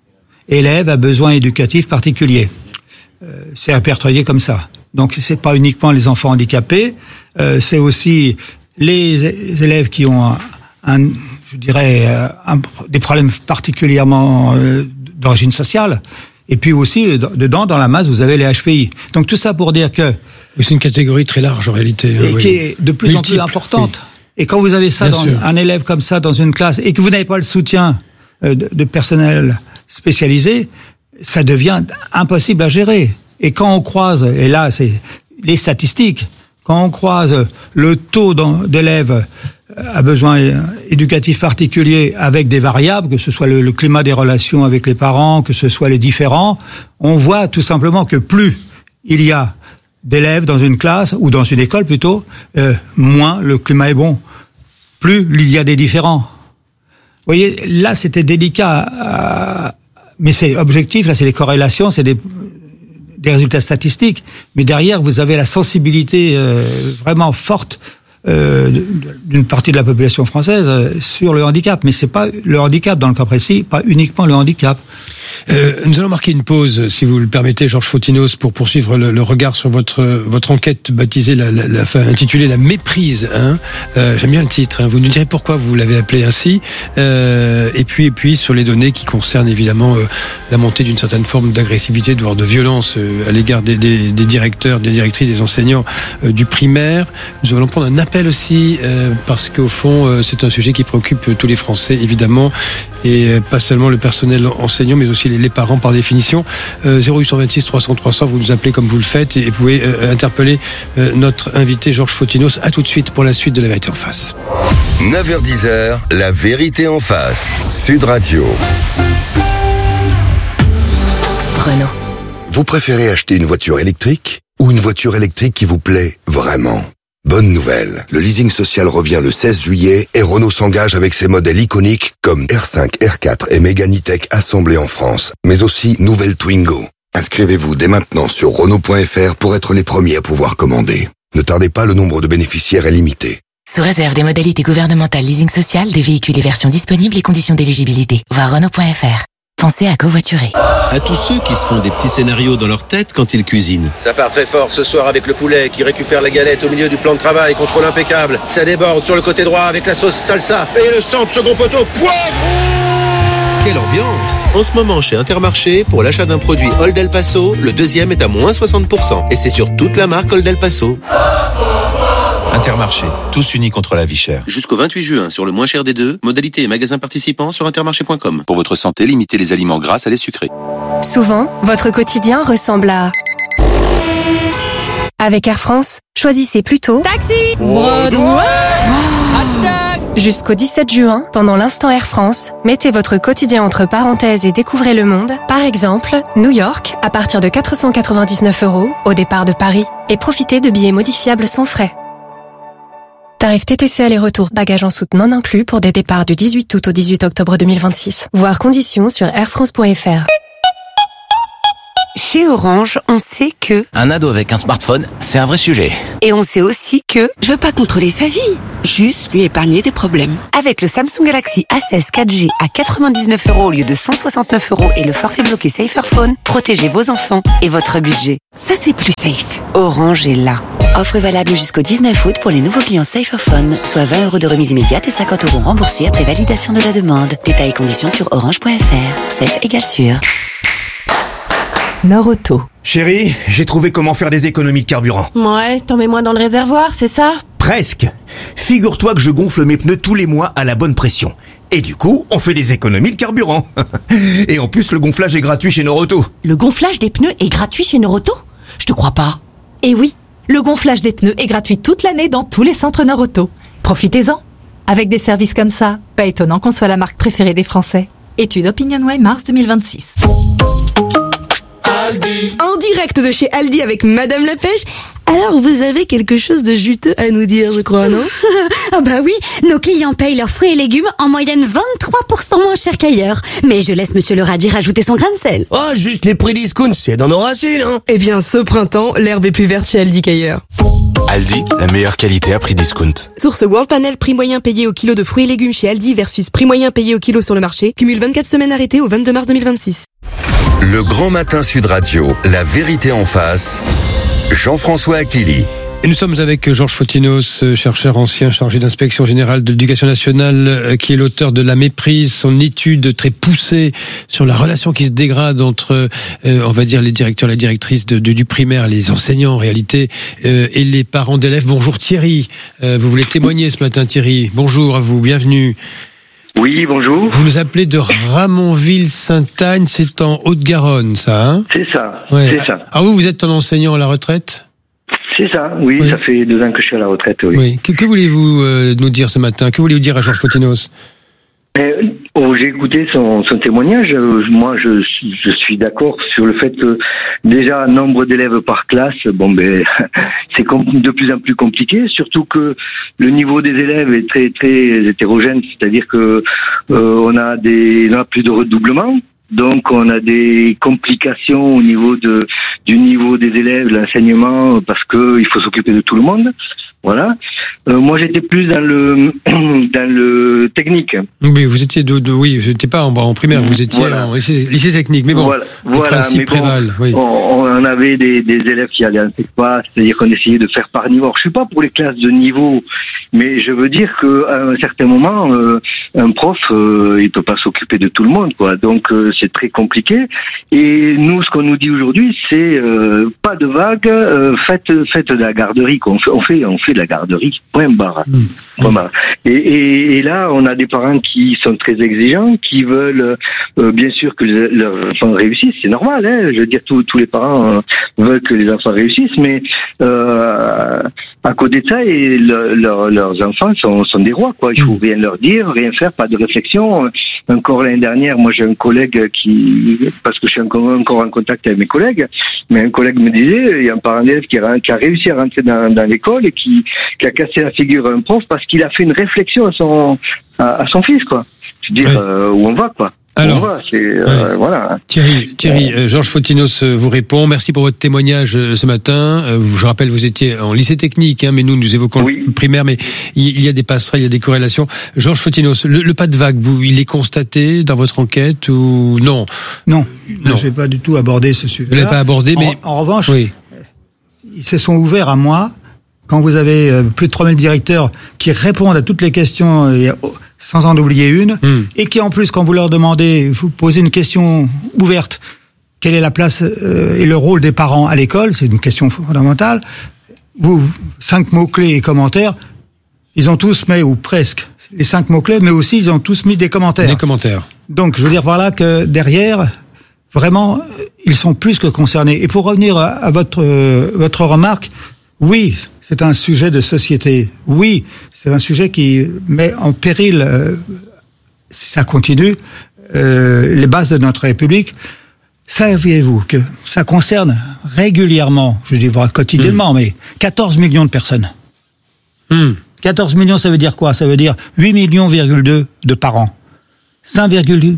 Élèves à besoins éducatifs particuliers. Euh, c'est répertorié comme ça. Donc c'est pas uniquement les enfants handicapés, euh, c'est aussi les, les élèves qui ont un, un je dirais, un, des problèmes particulièrement euh, d'origine sociale. Et puis aussi, dedans, dans la masse, vous avez les H P I. Donc tout ça pour dire que... Oui, c'est une catégorie très large en réalité. Et oui. qui est de plus Multiple, en plus importante. Oui. Et quand vous avez ça, dans, un élève comme ça dans une classe, et que vous n'avez pas le soutien euh, de, de personnel spécialisé, ça devient impossible à gérer. Et quand on croise, et là c'est les statistiques, quand on croise le taux d'élèves à besoins éducatifs particuliers avec des variables, que ce soit le, le climat des relations avec les parents, que ce soit les différents, on voit tout simplement que plus il y a d'élèves dans une classe, ou dans une école plutôt, euh, moins le climat est bon. Plus il y a des différents. Vous voyez, là c'était délicat, euh, mais c'est objectif, là c'est les corrélations, c'est des... des résultats statistiques, mais derrière vous avez la sensibilité euh, vraiment forte euh, d'une partie de la population française euh, sur le handicap. Mais c'est pas le handicap dans le cas précis, pas uniquement le handicap. Euh, nous allons marquer une pause, si vous le permettez, Georges Fotinos, pour poursuivre le, le regard sur votre votre enquête baptisée, la, la, la, enfin, intitulée La Méprise. Hein. Euh, j'aime bien le titre. Hein. Vous nous direz pourquoi vous l'avez appelé ainsi. Euh, et puis et puis sur les données qui concernent évidemment euh, la montée d'une certaine forme d'agressivité, voire de violence euh, à l'égard des, des, des directeurs, des directrices, des enseignants euh, du primaire. Nous allons prendre un appel aussi euh, parce qu'au fond euh, c'est un sujet qui préoccupe euh, tous les Français évidemment, et euh, pas seulement le personnel enseignant, mais aussi les parents par définition. euh, zéro huit cent vingt-six trois cents trois cents, vous nous appelez comme vous le faites et vous pouvez euh, interpeller euh, notre invité Georges Fotinos. À tout de suite pour la suite de La Vérité en face. neuf heures dix, La Vérité en face. Sud Radio. Renault. Vous préférez acheter une voiture électrique ou une voiture électrique qui vous plaît vraiment? Bonne nouvelle, le leasing social revient le seize juillet et Renault s'engage avec ses modèles iconiques comme R cinq, R quatre et Mégane E-Tech assemblés en France, mais aussi nouvelle Twingo. Inscrivez-vous dès maintenant sur Renault point F R pour être les premiers à pouvoir commander. Ne tardez pas, le nombre de bénéficiaires est limité. Sous réserve des modalités gouvernementales leasing social, des véhicules et versions disponibles et conditions d'éligibilité. Voir Renault point F R. Pensez à covoiturer. À tous ceux qui se font des petits scénarios dans leur tête quand ils cuisinent. Ça part très fort ce soir avec le poulet qui récupère la galette au milieu du plan de travail, contrôle impeccable. Ça déborde sur le côté droit avec la sauce salsa et le centre second poteau poivre. Quelle ambiance! En ce moment chez Intermarché, pour l'achat d'un produit Old El Paso, le deuxième est à moins soixante pour cent. Et c'est sur toute la marque Old El Paso. Intermarché, tous unis contre la vie chère. Jusqu'au vingt-huit juin, sur le moins cher des deux, modalités et magasins participants sur intermarché point com. Pour votre santé, limitez les aliments gras à les sucrés. Souvent, votre quotidien ressemble à... Avec Air France, choisissez plutôt... Taxi! Broadway! Hot dog! Jusqu'au dix-sept juin, pendant l'instant Air France, mettez votre quotidien entre parenthèses et découvrez le monde. Par exemple, New York, à partir de quatre cent quatre-vingt-dix-neuf euros, au départ de Paris. Et profitez de billets modifiables sans frais. Tarif T T C aller-retour, bagages en soute non inclus pour des départs du dix-huit août au dix-huit octobre deux mille vingt-six. Voir conditions sur airfrance point f r. Chez Orange, on sait que... Un ado avec un smartphone, c'est un vrai sujet. Et on sait aussi que... Je veux pas contrôler sa vie, juste lui épargner des problèmes. Avec le Samsung Galaxy A seize quatre G à quatre-vingt-dix-neuf euros au lieu de cent soixante-neuf euros et le forfait bloqué Saferphone, protégez vos enfants et votre budget. Ça, c'est plus safe. Orange est là. Offre valable jusqu'au dix-neuf août pour les nouveaux clients Saferphone, soit vingt euros de remise immédiate et cinquante euros remboursés après validation de la demande. Détails et conditions sur orange point f r. Safe égale sûr. Nord-Auto. Chérie, j'ai trouvé comment faire des économies de carburant. Ouais, t'en mets moins dans le réservoir, c'est ça? Presque. Figure-toi que je gonfle mes pneus tous les mois à la bonne pression. Et du coup, on fait des économies de carburant. Et en plus, le gonflage est gratuit chez Nord-Auto. Le gonflage des pneus est gratuit chez Nord-Auto? Je te crois pas. Eh oui, le gonflage des pneus est gratuit toute l'année dans tous les centres Nord-Auto. Profitez-en. Avec des services comme ça, pas étonnant qu'on soit la marque préférée des Français. Étude OpinionWay mars deux mille vingt-six. Aldi. En direct de chez Aldi avec Madame la Pêche. Alors, vous avez quelque chose de juteux à nous dire, je crois, non? Ah bah oui, nos clients payent leurs fruits et légumes en moyenne vingt-trois pour cent moins cher qu'ailleurs. Mais je laisse Monsieur le Radis rajouter son grain de sel. Oh, juste les prix discount, c'est dans nos racines, hein. Eh bien, ce printemps, l'herbe est plus verte chez Aldi qu'ailleurs. Aldi, la meilleure qualité à prix discount. Source World Panel, prix moyen payé au kilo de fruits et légumes chez Aldi versus prix moyen payé au kilo sur le marché. Cumule vingt-quatre semaines arrêtées au vingt-deux mars deux mille vingt-six. Le Grand Matin Sud Radio, la vérité en face. Jean-François Akili. Et nous sommes avec Georges Fotinos, chercheur ancien chargé d'inspection générale de l'éducation nationale, qui est l'auteur de La Méprise, son étude très poussée sur la relation qui se dégrade entre, euh, on va dire, les directeurs, les directrices de, de, du primaire, les enseignants en réalité, euh, et les parents d'élèves. Bonjour Thierry, euh, vous voulez témoigner ce matin Thierry. Bonjour à vous, bienvenue. Oui, bonjour. Vous nous appelez de Ramonville-Sainte-Agne, c'est en Haute-Garonne, ça, hein? C'est ça, ouais. c'est ça. Ah, vous, vous êtes un enseignant à la retraite? C'est ça, oui, oui, ça fait deux ans que je suis à la retraite, oui. oui. Que, que voulez-vous euh, nous dire ce matin? Que voulez-vous dire à Georges Fotinos? Euh, oh, j'ai écouté son, son témoignage. Euh, moi, je, je suis d'accord sur le fait que déjà nombre d'élèves par classe, bon ben, c'est de plus en plus compliqué. Surtout que le niveau des élèves est très très hétérogène, c'est-à-dire que euh, on a des, on a plus de redoublement. Donc, on a des complications au niveau de du niveau des élèves, l'enseignement, parce que il faut s'occuper de tout le monde. Voilà. Euh, moi, j'étais plus dans le dans le technique. Oui, vous étiez de, de oui, vous n'étiez pas en, en primaire, vous étiez voilà. en lycée, lycée technique, mais bon, voilà, le voilà, principe mais bon, prévale. Oui. On, on avait des, des élèves qui allaient en prépa, c'est-à-dire qu'on essayait de faire par niveau. Alors, je suis pas pour les classes de niveau, mais je veux dire que à un certain moment, euh, un prof, euh, il peut pas s'occuper de tout le monde, quoi. Donc, euh, c'est très compliqué. Et nous, ce qu'on nous dit aujourd'hui, c'est euh, pas de vague, euh, faites faites de la garderie, quoi. On fait on fait on fait de la garderie. Point barre. Mmh. Point barre. Et, et, et là, on a des parents qui sont très exigeants, qui veulent euh, bien sûr que le, leurs enfants réussissent. C'est normal, hein. Je veux dire, tous tous les parents euh, veulent que les enfants réussissent, mais euh, à côté de ça, et le, leur, leurs enfants sont, sont des rois, quoi. Il faut mmh. rien leur dire, rien faire, pas de réflexion. Encore l'année dernière, moi j'ai un collègue qui, parce que je suis encore, encore en contact avec mes collègues, mais un collègue me disait, il y a un parent d'élève qui a, qui a réussi à rentrer dans, dans l'école et qui, qui a cassé la figure à un prof parce qu'il a fait une réflexion à son, à, à son fils, quoi. Je veux dire, ouais. euh, où on va, quoi. Alors, va, c'est, euh, ouais. voilà. Thierry, Thierry, euh, Georges Fotinos vous répond. Merci pour votre témoignage euh, ce matin. Euh, je rappelle, vous étiez en lycée technique, hein, mais nous, nous évoquons oui. le primaire, mais il, il y a des passerelles, il y a des corrélations. Georges Fotinos, le, le pas de vague, vous, il est constaté dans votre enquête ou non? Non, non. Je n'ai pas du tout abordé ce sujet. Vous l'avez pas abordé, mais en, en revanche, oui. ils se sont ouverts à moi. Quand vous avez euh, plus de trois mille directeurs qui répondent à toutes les questions euh, sans en oublier une, mmh. et qui en plus, quand vous leur demandez, vous posez une question ouverte, quelle est la place euh, et le rôle des parents à l'école, c'est une question fondamentale, vous, cinq mots-clés et commentaires, ils ont tous mis, ou presque, les cinq mots-clés, mais aussi ils ont tous mis des commentaires. Des commentaires. Donc, je veux dire par là que derrière, vraiment, ils sont plus que concernés. Et pour revenir à, à votre, euh, votre remarque, Oui, c'est un sujet de société. Oui, c'est un sujet qui met en péril, euh, si ça continue, euh, les bases de notre République. Saviez-vous que ça concerne régulièrement, je dis pas quotidiennement, mmh. mais quatorze millions de personnes. Mmh. quatorze millions, ça veut dire quoi? Ça veut dire huit millions virgule deux de parents, cinq virgule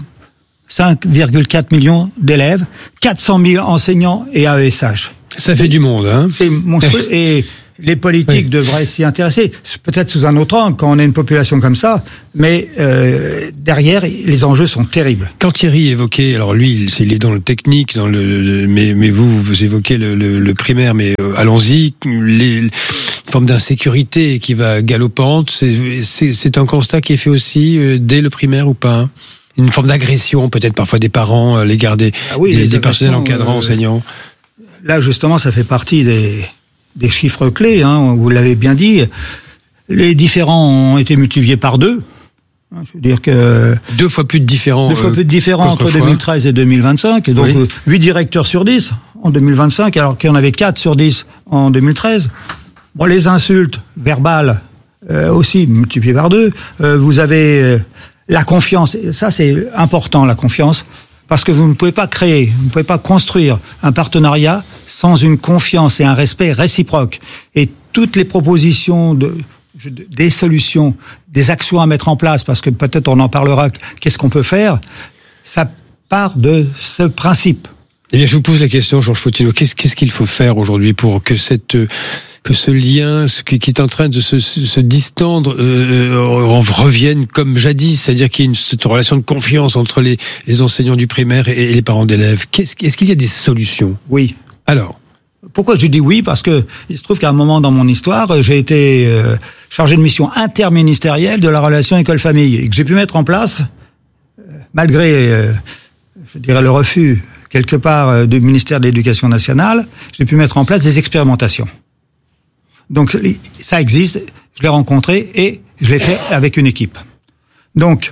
quatre millions d'élèves, quatre cent mille enseignants et A E S H. Ça fait du monde, hein. C'est monstrueux. Et les politiques oui. devraient s'y intéresser, peut-être sous un autre angle, quand on a une population comme ça, mais euh, derrière, les enjeux sont terribles. Quand Thierry évoquait, alors lui, il est dans le technique, dans le, le mais, mais vous, vous évoquez le, le, le primaire, mais euh, allons-y, les, les formes d'insécurité qui va galopante, c'est, c'est, c'est un constat qui est fait aussi euh, dès le primaire ou pas, hein? Une forme d'agression, peut-être parfois des parents, à l'égard des, ah oui, des, des personnels encadrants, euh, enseignants. Là, justement, ça fait partie des... des chiffres clés, hein, vous l'avez bien dit. Les différends ont été multipliés par deux. Je veux dire que deux fois plus de différents. Deux fois plus de différents entre deux mille treize et deux mille vingt-cinq. Et donc oui. huit directeurs sur dix en deux mille vingt-cinq, alors qu'il y en avait quatre sur dix en deux mille treize. Bon, les insultes verbales euh, aussi multipliées par deux. Euh, vous avez euh, la confiance. Et ça, c'est important, la confiance. Parce que vous ne pouvez pas créer, vous ne pouvez pas construire un partenariat sans une confiance et un respect réciproque. Et toutes les propositions de, des solutions, des actions à mettre en place, parce que peut-être on en parlera, qu'est-ce qu'on peut faire, ça part de ce principe. Eh bien, je vous pose la question, Georges Fautillo, qu'est-ce, qu'est-ce qu'il faut faire aujourd'hui pour que cette, que ce lien, ce qui, qui est en train de se, se distendre, euh, revienne comme jadis, c'est-à-dire qu'il y ait une, cette relation de confiance entre les, les enseignants du primaire et, et les parents d'élèves. Qu'est-ce, est-ce qu'il y a des solutions? Oui. Alors? Pourquoi je dis oui? Parce que il se trouve qu'à un moment dans mon histoire, j'ai été euh, chargé de mission interministérielle de la relation école-famille et que j'ai pu mettre en place, euh, malgré, euh, je dirais, le refus quelque part euh, du ministère de l'Éducation nationale, j'ai pu mettre en place des expérimentations. Donc ça existe, je l'ai rencontré et je l'ai fait avec une équipe. Donc,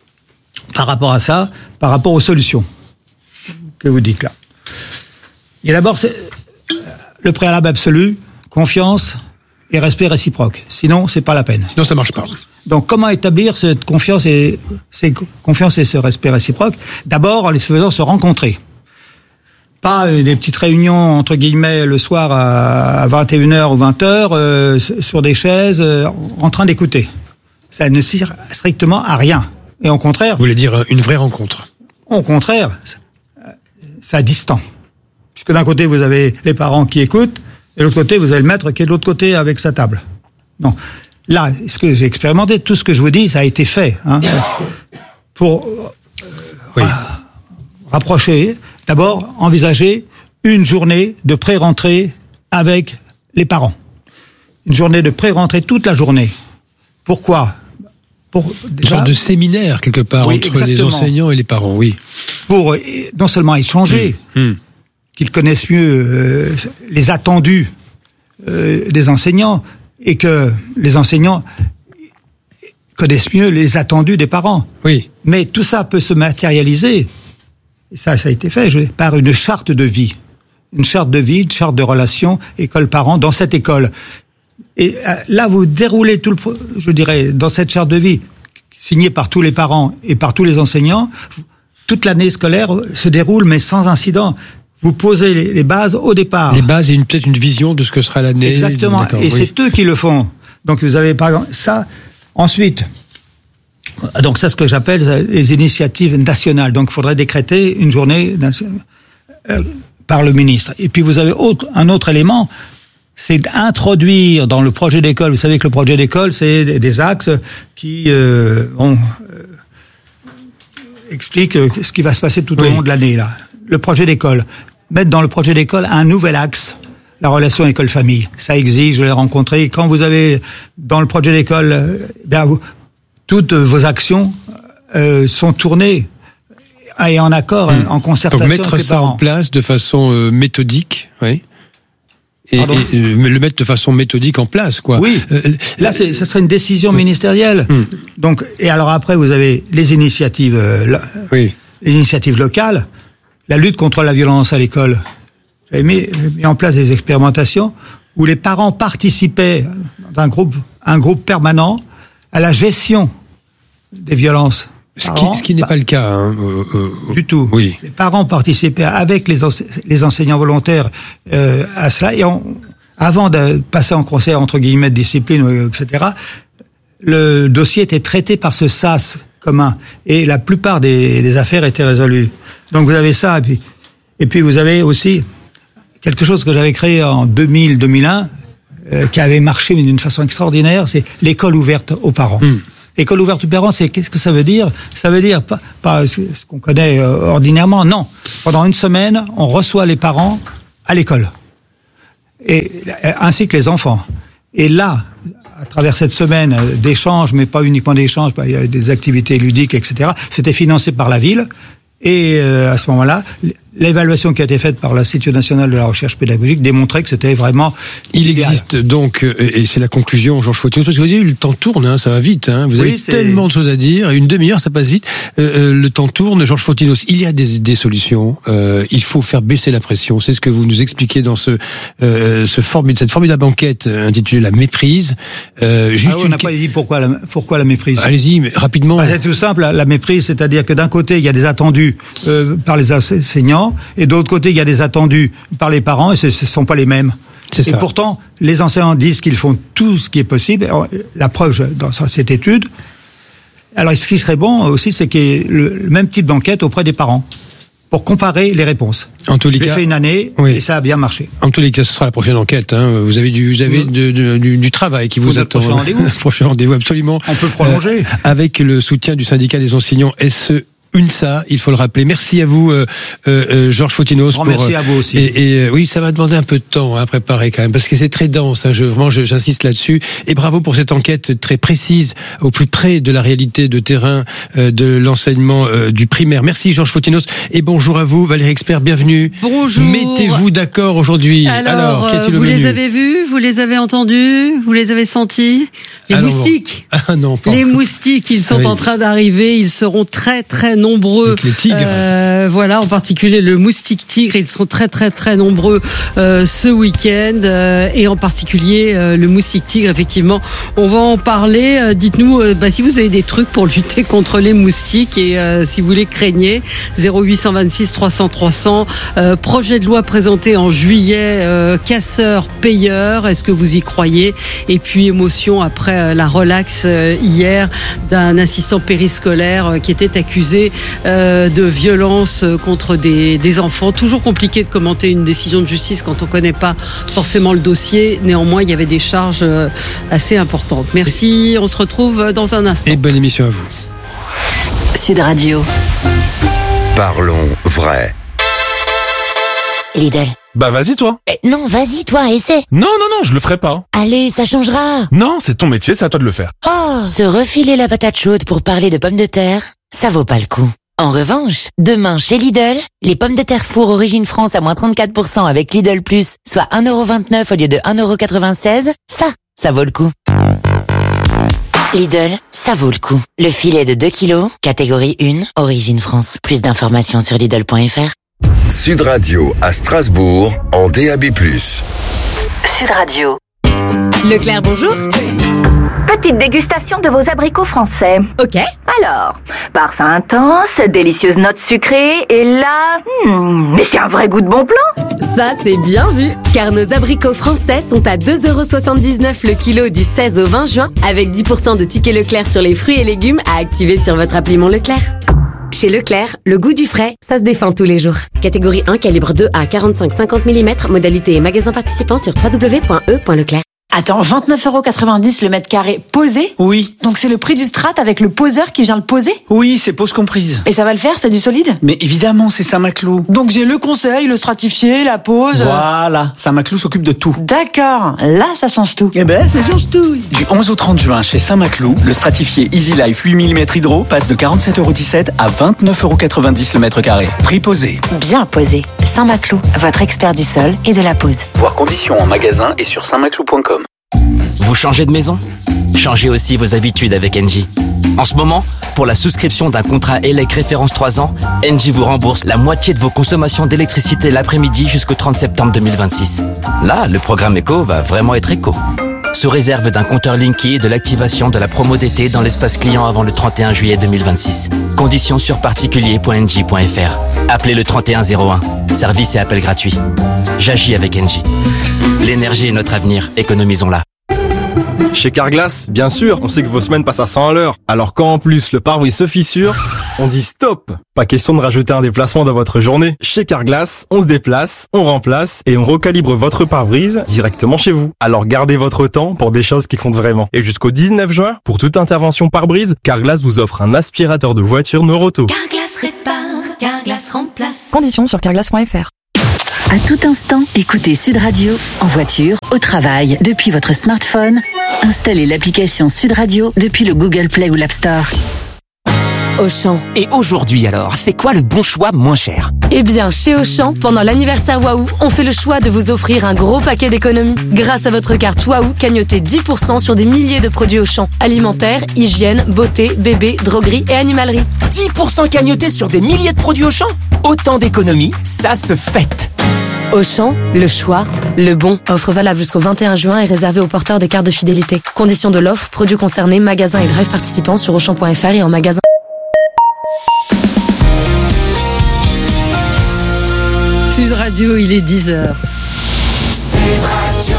par rapport à ça, par rapport aux solutions que vous dites là, il y a d'abord c'est le préalable absolu, confiance et respect réciproque. Sinon, c'est pas la peine. Sinon, ça marche pas. Donc, comment établir cette confiance et, cette confiance et ce respect réciproque? D'abord, en les faisant se rencontrer. Pas des petites réunions, entre guillemets, le soir à vingt et une heures ou vingt heures, euh, sur des chaises, euh, en train d'écouter. Ça ne sert strictement à rien. Et au contraire... Vous voulez dire une vraie rencontre? Au contraire, ça distant. Puisque d'un côté, vous avez les parents qui écoutent, et de l'autre côté, vous avez le maître qui est de l'autre côté avec sa table. Non. Là, ce que j'ai expérimenté, tout ce que je vous dis, ça a été fait, hein, pour euh, oui. rapprocher, d'abord, envisager une journée de pré-rentrée avec les parents. Une journée de pré-rentrée toute la journée. Pourquoi? Pour déjà, une sorte de séminaire, quelque part, oui, entre exactement. Les enseignants et les parents, oui. Pour non seulement échanger, mmh. Mmh. qu'ils connaissent mieux euh, les attendus euh, des enseignants et que les enseignants connaissent mieux les attendus des parents. Oui. Mais tout ça peut se matérialiser, et ça, ça a été fait, je veux dire, par une charte de vie. Une charte de vie, une charte de relation école-parent dans cette école. Et euh, là, vous déroulez tout le, je dirais, dans cette charte de vie, signée par tous les parents et par tous les enseignants, toute l'année scolaire se déroule, mais sans incident. Vous posez les, les bases au départ. Les bases et une, peut-être une vision de ce que sera l'année. Exactement. D'accord, et oui. C'est eux qui le font. Donc vous avez par exemple ça. Ensuite, donc c'est ce que j'appelle les initiatives nationales. Donc il faudrait décréter une journée euh, par le ministre. Et puis vous avez autre, un autre élément, c'est d'introduire dans le projet d'école. Vous savez que le projet d'école, c'est des, des axes qui euh, bon, euh, expliquent ce qui va se passer tout oui. au long de l'année là. Le projet d'école. Mettre dans le projet d'école un nouvel axe, la relation école-famille. Ça exige, je l'ai rencontré. Quand vous avez dans le projet d'école, ben, vous, toutes vos actions euh, sont tournées et en accord, mmh. en concertation. Donc mettre avec les ça parents. en place de façon euh, méthodique, oui. Et, et euh, le mettre de façon méthodique en place, quoi. Oui. Euh, là, c'est, ça serait une décision oui. ministérielle. Mmh. Donc, et alors après, vous avez les initiatives, euh, oui. les initiatives locales. La lutte contre la violence à l'école. J'avais mis, mis en place des expérimentations où les parents participaient d'un groupe, un groupe permanent à la gestion des violences. Ce qui, ce qui n'est pas le cas. Hein, euh, euh, du tout. Oui. Les parents participaient avec les, ense- les enseignants volontaires euh, à cela. Et on, avant de passer en conseil entre guillemets de discipline, et cetera, le dossier était traité par ce S A S commun. Et la plupart des, des affaires étaient résolues. Donc vous avez ça. Et puis, et puis vous avez aussi quelque chose que j'avais créé en deux mille deux mille un, euh, qui avait marché d'une façon extraordinaire, c'est l'école ouverte aux parents. Mmh. École ouverte aux parents, c'est qu'est-ce que ça veut dire? Ça veut dire pas, pas ce qu'on connaît euh, ordinairement. Non, pendant une semaine, on reçoit les parents à l'école, et ainsi que les enfants. Et là, à travers cette semaine d'échanges, mais pas uniquement d'échanges, il y a des activités ludiques, et cetera. C'était financé par la ville. Et euh, à ce moment-là, l'évaluation qui a été faite par l'Institut national de la recherche pédagogique démontrait que c'était vraiment il idéal. Existe donc, et c'est la conclusion, Georges Fautinose, parce que vous voyez, le temps tourne, hein, ça va vite, hein, vous oui, avez c'est... tellement de choses à dire, une demi-heure ça passe vite, euh, le temps tourne. Georges Fautinose, il y a des, des solutions, euh, il faut faire baisser la pression, c'est ce que vous nous expliquez dans ce, euh, ce formule, cette formidable enquête intitulée La méprise. Euh, juste ah oui, on n'a une... pas dit pourquoi la, pourquoi la méprise. Allez-y, mais rapidement. Bah, c'est tout simple, la, la méprise, c'est-à-dire que d'un côté il y a des attendus euh, par les enseignants, et d'autre côté il y a des attendus par les parents, et ce ne sont pas les mêmes. C'est et ça. Pourtant, les enseignants disent qu'ils font tout ce qui est possible. La preuve dans cette étude. Alors, ce qui serait bon aussi, c'est qu'il y ait le même type d'enquête auprès des parents, pour comparer les réponses. En tous les J'ai cas, fait une année, oui. Et ça a bien marché. En tous les cas, ce sera la prochaine enquête. Hein. Vous avez du, vous avez de, de, du, du travail qui vous, vous attend. Prochain rendez-vous. Prochain rendez-vous, absolument. On peut prolonger. Euh, avec le soutien du syndicat des enseignants S E. UNSA, il faut le rappeler. Merci à vous, euh, euh, Georges Fautinose. Pour, merci à vous aussi. Et, et oui, ça va demander un peu de temps hein, à préparer quand même, parce que c'est très dense. Hein, je, vraiment, je, j'insiste là-dessus. Et bravo pour cette enquête très précise, au plus près de la réalité de terrain euh, de l'enseignement euh, du primaire. Merci, Georges Fautinose. Et bonjour à vous, Valérie Expert. Bienvenue. Bonjour. Mettez-vous d'accord aujourd'hui. Alors, Alors qu'est-il vous au menu ? Les avez vus, vous les avez entendus, vous les avez sentis. Les Alors, moustiques. Ah non, pas les encore. moustiques, ils sont ah oui. en train d'arriver. Ils seront très très nombreux. Avec les tigres. Euh, voilà, en particulier le moustique tigre. Ils seront très très très nombreux euh, ce week-end euh, et en particulier euh, le moustique tigre. Effectivement, on va en parler. Euh, dites-nous euh, bah, si vous avez des trucs pour lutter contre les moustiques et euh, si vous les craignez. zéro huit cent vingt-six trois cents trois cents. Euh, projet de loi présenté en juillet. Euh, casseurs payeurs. Est-ce que vous y croyez? Et puis émotion après la relaxe hier d'un assistant périscolaire qui était accusé de violence contre des, des enfants. Toujours compliqué de commenter une décision de justice quand on ne connaît pas forcément le dossier. Néanmoins, il y avait des charges assez importantes. Merci, on se retrouve dans un instant. Et bonne émission à vous. Sud Radio. Parlons vrai. Lidl. Bah vas-y toi. Eh, non, vas-y toi, essaie. Non, non, non, je le ferai pas. Allez, ça changera. Non, c'est ton métier, c'est à toi de le faire. Oh, se refiler la patate chaude pour parler de pommes de terre, ça vaut pas le coup. En revanche, demain chez Lidl, les pommes de terre four Origine France à moins trente-quatre pour cent avec Lidl Plus, soit un euro vingt-neuf au lieu de un euro quatre-vingt-seize, ça, ça vaut le coup. Lidl, ça vaut le coup. Le filet de deux kilos, catégorie un, Origine France. Plus d'informations sur Lidl point F R. Sud Radio à Strasbourg en D A B plus. Sud Radio. Leclerc, bonjour. Petite dégustation de vos abricots français. Ok. Alors, parfum intense, délicieuse note sucrée, et là... Hmm, mais c'est un vrai goût de bon plan. Ça, c'est bien vu, car nos abricots français sont à deux euros soixante-dix-neuf le kilo du seize au vingt juin, avec dix pour cent de tickets Leclerc sur les fruits et légumes à activer sur votre appli Mon Leclerc. Chez Leclerc, le goût du frais, ça se défend tous les jours. Catégorie un, calibre deux à quarante-cinq à cinquante millimètres, modalité et magasin participant sur w w w point e point leclerc. Attends, vingt-neuf euros quatre-vingt-dix le mètre carré posé? Oui. Donc c'est le prix du strat avec le poseur qui vient le poser? Oui, c'est pose comprise. Et ça va le faire, c'est du solide? Mais évidemment, c'est Saint-Maclou. Donc j'ai le conseil, le stratifié, la pose... Voilà, Saint-Maclou s'occupe de tout. D'accord, là ça change tout. Eh ben, ça change tout. Du onze au trente juin, chez Saint-Maclou, le stratifié Easy Life huit millimètres hydro passe de quarante-sept euros dix-sept à vingt-neuf euros quatre-vingt-dix le mètre carré. Prix posé. Bien posé. Saint-Maclou, votre expert du sol et de la pose. Voir conditions en magasin et sur saint maclou point com. Vous changez de maison ? Changez aussi vos habitudes avec Engie. En ce moment, pour la souscription d'un contrat E L E C référence trois ans, Engie vous rembourse la moitié de vos consommations d'électricité l'après-midi jusqu'au trente septembre deux mille vingt-six. Là, le programme éco va vraiment être éco. Sous réserve d'un compteur Linky et de l'activation de la promo d'été dans l'espace client avant le trente et un juillet deux mille vingt-six. Conditions sur particulier point engie point f r. Appelez le trente et un zéro un. Service et appel gratuit. J'agis avec Engie. L'énergie est notre avenir, économisons-la. Chez Carglass, bien sûr, on sait que vos semaines passent à cent à l'heure. Alors quand en plus le pare-brise se fissure, on dit stop. Pas question de rajouter un déplacement dans votre journée. Chez Carglass, on se déplace, on remplace et on recalibre votre pare-brise directement chez vous. Alors gardez votre temps pour des choses qui comptent vraiment. Et jusqu'au dix-neuf juin, pour toute intervention pare-brise, Carglass vous offre un aspirateur de voiture Neuroto. Carglass répare, Carglass remplace. Conditions sur carglass point f r. À tout instant, écoutez Sud Radio, en voiture, au travail, depuis votre smartphone. Installez l'application Sud Radio depuis le Google Play ou l'App Store. Auchan. Et aujourd'hui alors, c'est quoi le bon choix moins cher? Eh bien, chez Auchan, pendant l'anniversaire Waouh, on fait le choix de vous offrir un gros paquet d'économies. Grâce à votre carte Waouh, cagnotez dix pour cent sur des milliers de produits Auchan. Alimentaire, hygiène, beauté, bébé, droguerie et animalerie. dix pour cent cagnotés sur des milliers de produits Auchan? Autant d'économies, ça se fête. Auchan, le choix, le bon. Offre valable jusqu'au vingt et un juin et réservée aux porteurs des cartes de fidélité. Conditions de l'offre, produits concernés, magasins et drive participants sur auchan point f r et en magasin. Sud Radio, il est dix heures. Sud Radio.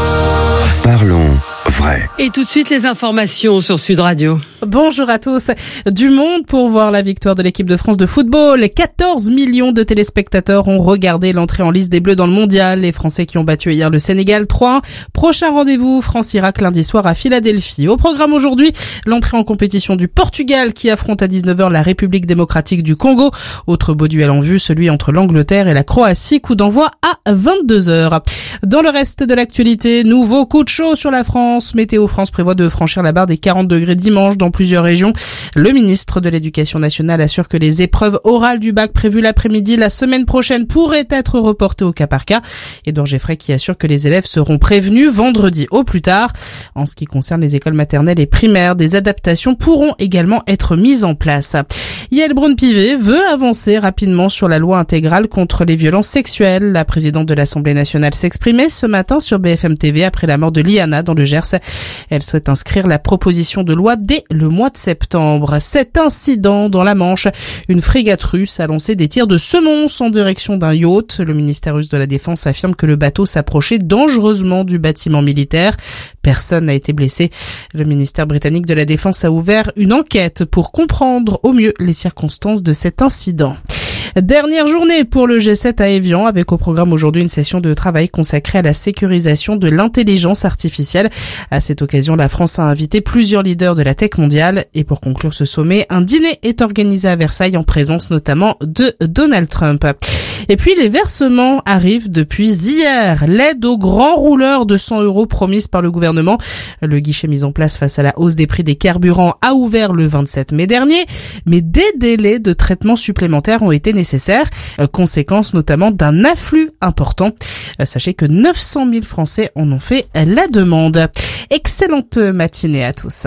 Parlons vrai. Et tout de suite, les informations sur Sud Radio. Bonjour à tous. Du monde pour voir la victoire de l'équipe de France de football. quatorze millions de téléspectateurs ont regardé l'entrée en lice des Bleus dans le mondial. Les Français qui ont battu hier le Sénégal trois un. Prochain rendez-vous, France-Irak lundi soir à Philadelphie. Au programme aujourd'hui, l'entrée en compétition du Portugal qui affronte à dix-neuf heures la République démocratique du Congo. Autre beau duel en vue, celui entre l'Angleterre et la Croatie. Coup d'envoi à vingt-deux heures. Dans le reste de l'actualité, nouveau coup de chaud sur la France. Météo France prévoit de franchir la barre des quarante degrés dimanche dans plusieurs régions. Le ministre de l'Éducation nationale assure que les épreuves orales du bac prévues l'après-midi la semaine prochaine pourraient être reportées au cas par cas. Edouard Geffray qui assure que les élèves seront prévenus vendredi au plus tard. En ce qui concerne les écoles maternelles et primaires, des adaptations pourront également être mises en place. Yael Braun-Pivet veut avancer rapidement sur la loi intégrale contre les violences sexuelles. La présidente de l'Assemblée nationale s'exprimait ce matin sur B F M T V après la mort de Liana dans le Gers. Elle souhaite inscrire la proposition de loi dès le mois de septembre. Cet incident dans la Manche, une frégate russe a lancé des tirs de semonce en direction d'un yacht. Le ministère russe de la Défense affirme que le bateau s'approchait dangereusement du bâtiment militaire. Personne n'a été blessé. Le ministère britannique de la Défense a ouvert une enquête pour comprendre au mieux les circonstances de cet incident. Dernière journée pour le G sept à Évian, avec au programme aujourd'hui une session de travail consacrée à la sécurisation de l'intelligence artificielle. À cette occasion, la France a invité plusieurs leaders de la tech mondiale. Et pour conclure ce sommet, un dîner est organisé à Versailles en présence notamment de Donald Trump. Et puis les versements arrivent depuis hier. L'aide aux grands rouleurs de cent euros promise par le gouvernement. Le guichet mis en place face à la hausse des prix des carburants a ouvert le vingt-sept mai dernier. Mais des délais de traitement supplémentaires ont été nécessaires, conséquence notamment d'un afflux important. Sachez que neuf cent mille Français en ont fait la demande. Excellente matinée à tous.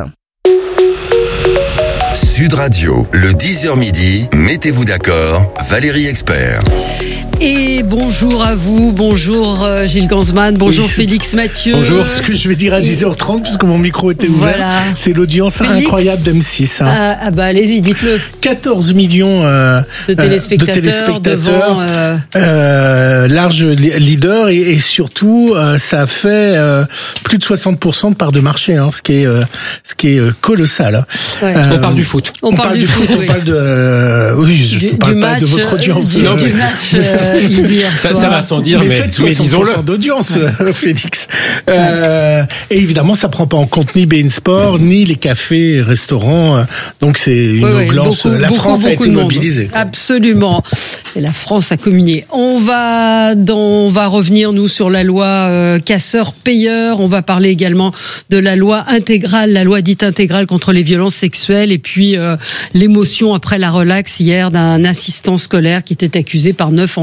Sud Radio, le dix heures midi, mettez-vous d'accord, Valérie Expert. Et bonjour à vous, bonjour Gilles Gansman, bonjour oui. Félix Mathieu. Bonjour, ce que je vais dire à dix heures trente, puisque mon micro était ouvert, voilà. C'est l'audience Félix, incroyable d'M six. Hein. Ah, ah bah allez-y, dites-le. quatorze millions euh, de téléspectateurs, de téléspectateurs devant, euh... Euh, large leader, et, et surtout, euh, ça a fait euh, plus de soixante pour cent de part de marché, hein, ce qui est, euh, ce qui est euh, colossal. Ouais. Euh, on parle du foot. On, on parle, parle du foot, foot oui. on parle de... Euh, oui, je ne parle pas match, de votre audience. Du, non, du match... Euh, Ça, ça va sans dire, mais, mais, mais disons-le. D'audience, ouais. Félix. Euh, et évidemment, ça prend pas en compte ni Bein Sport, ni les cafés, restaurants. Donc c'est une ouais, audience. Ouais, la beaucoup, France beaucoup, a été mobilisée. Absolument. Et la France a communié. On va, dans, on va revenir nous sur la loi euh, casseur-payeur. On va parler également de la loi intégrale, la loi dite intégrale contre les violences sexuelles, et puis euh, l'émotion après la relaxe hier d'un assistant scolaire qui était accusé par neuf enfants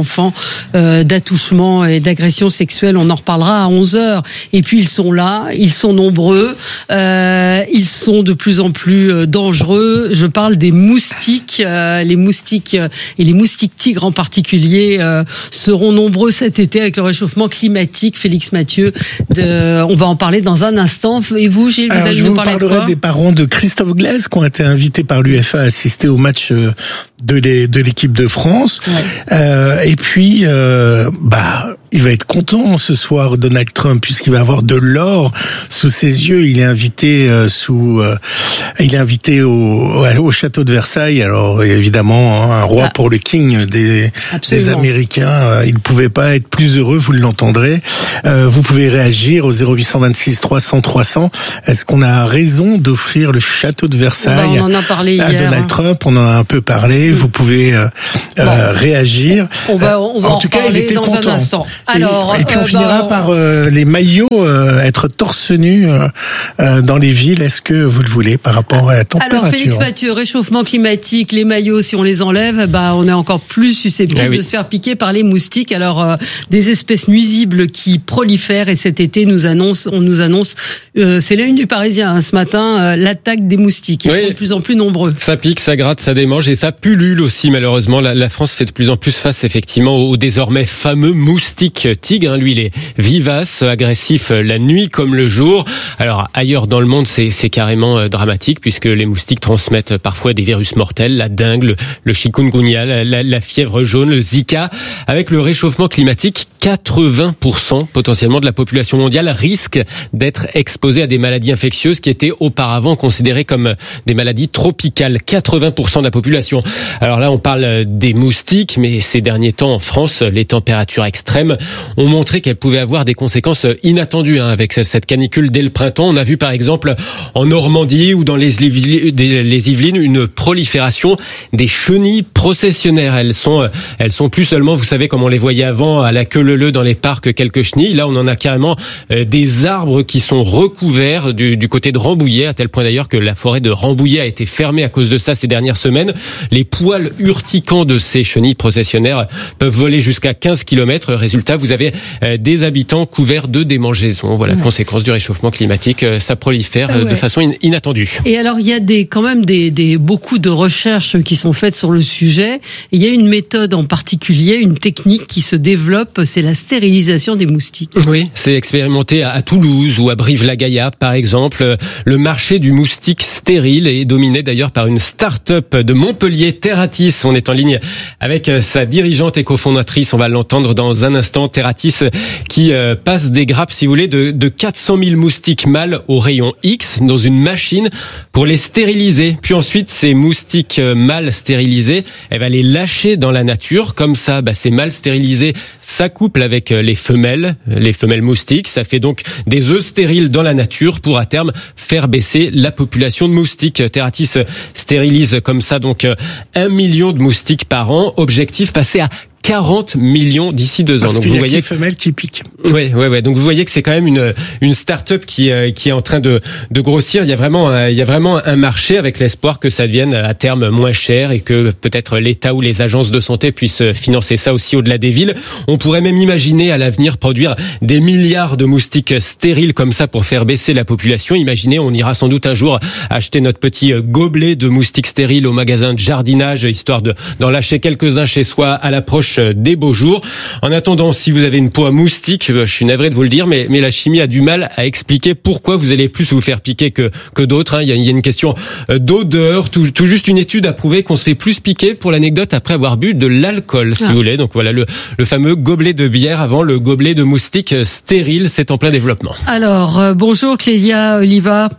enfants, euh, d'attouchements et d'agressions sexuelles. On en reparlera à onze heures. Et puis ils sont là, ils sont nombreux, euh, ils sont de plus en plus dangereux. Je parle des moustiques, euh, les moustiques et les moustiques tigres en particulier euh, seront nombreux cet été avec le réchauffement climatique. Félix Mathieu, de, on va en parler dans un instant. Et vous, Gilles, vous Alors, allez je nous vous parler de parlerai quoi ? des parents de Christophe Glaise qui ont été invités par l'U F A à assister au match de, les, de l'équipe de France. Ouais. Euh, et puis, euh, bah, il va être content ce soir, Donald Trump, puisqu'il va avoir de l'or sous ses yeux. Il est invité euh, sous, euh, il est invité au, au château de Versailles. Alors évidemment, hein, un roi ah. pour le king des, des Américains. Euh, il ne pouvait pas être plus heureux. Vous l'entendrez. Euh, vous pouvez réagir au zéro huit cent vingt-six trois cents trois cents. Est-ce qu'on a raison d'offrir le château de Versailles bah, on en a parlé à hier. Donald Trump? On en a un peu parlé. Mmh. Vous pouvez euh, bon. euh, réagir. On va, on va en, en tout cas, il était dans content. un instant. Alors, et, et puis on euh, finira bah, par euh, les maillots euh, être torse nu euh, euh, dans les villes. Est-ce que vous le voulez par rapport à la température? Alors Félix Mathieu, réchauffement climatique, les maillots, si on les enlève, bah on est encore plus susceptible ah oui. de se faire piquer par les moustiques. Alors euh, des espèces nuisibles qui prolifèrent et cet été nous annonce, on nous annonce, euh, c'est la une du Parisien hein, ce matin, euh, l'attaque des moustiques. Ils oui. sont de plus en plus nombreux. Ça pique, ça gratte, ça démange et ça pullule aussi malheureusement. La, la France fait de plus en plus face effectivement au désormais fameux moustique tigre. Hein. Lui, il est vivace, agressif la nuit comme le jour. Alors ailleurs dans le monde, c'est, c'est carrément euh, dramatique puisque les moustiques transmettent parfois des virus mortels, la dengue, le, le chikungunya, la, la, la fièvre jaune, le Zika. Avec le réchauffement climatique, quatre-vingts pour cent potentiellement de la population mondiale risque d'être exposée à des maladies infectieuses qui étaient auparavant considérées comme des maladies tropicales. quatre-vingts pour cent de la population. Alors là, on parle des moustiques, mais ces derniers temps en France, les températures extrêmes ont montré qu'elles pouvaient avoir des conséquences inattendues hein, avec cette canicule dès le printemps. On a vu par exemple en Normandie ou dans les Yvelines une prolifération des chenilles processionnaires. Elles sont, elles sont plus seulement, vous savez, comme on les voyait avant, à la queue leu-leu dans les parcs, quelques chenilles. Là, on en a carrément des arbres qui sont recouverts du, du côté de Rambouillet, à tel point d'ailleurs que la forêt de Rambouillet a été fermée à cause de ça ces dernières semaines. Les poils urticants de ces chenilles processionnaires peuvent voler jusqu'à quinze kilomètres. Résultat, vous avez des habitants couverts de démangeaisons. Voilà, ouais. Conséquence du réchauffement climatique, ça prolifère ah ouais. de façon in- inattendue. Et alors, il y a des, quand même des, des, beaucoup de recherches qui sont faites sur le sujet. Et il y a une méthode en particulier, une technique qui se développe, c'est la stérilisation des moustiques. Oui, c'est expérimenté à Toulouse ou à Brive-la-Gaillarde, par exemple. Le marché du moustique stérile est dominé d'ailleurs par une start-up de Montpellier, Terratis. On est en ligne avec sa dirigeante et cofondatrice. On va l'entendre dans un instant. Terratis qui euh, passe des grappes, si vous voulez, de, de quatre cent mille moustiques mâles au rayon X dans une machine pour les stériliser. Puis ensuite, ces moustiques mâles stérilisés, elle va les lâcher dans la nature. Comme ça, bah, ces mâles stérilisés s'accouplent avec les femelles, les femelles moustiques. Ça fait donc des œufs stériles dans la nature pour à terme faire baisser la population de moustiques. Terratis stérilise comme ça donc un million de moustiques par an. Objectif, passer à quarante millions d'ici deux ans. Parce donc qu'il vous y a voyez les femelles qui piquent. Ouais, ouais, ouais. Donc vous voyez que c'est quand même une une start-up qui euh, qui est en train de de grossir. Il y a vraiment euh, il y a vraiment un marché avec l'espoir que ça devienne à terme moins cher et que peut-être l'État ou les agences de santé puissent financer ça aussi au-delà des villes. On pourrait même imaginer à l'avenir produire des milliards de moustiques stériles comme ça pour faire baisser la population. Imaginez, on ira sans doute un jour acheter notre petit gobelet de moustiques stériles au magasin de jardinage histoire de d'en lâcher quelques-uns chez soi à l'approche des beaux jours. En attendant, si vous avez une peau à moustique, je suis navré de vous le dire, mais, mais la chimie a du mal à expliquer pourquoi vous allez plus vous faire piquer que, que d'autres. Hein. Il y a, il y a une question d'odeur, tout, tout juste une étude a prouvé qu'on se fait plus piquer, pour l'anecdote, après avoir bu de l'alcool, si ah. vous voulez. Donc voilà, le, le fameux gobelet de bière avant le gobelet de moustique stérile, c'est en plein développement. Alors, euh, bonjour Clélia Oliva.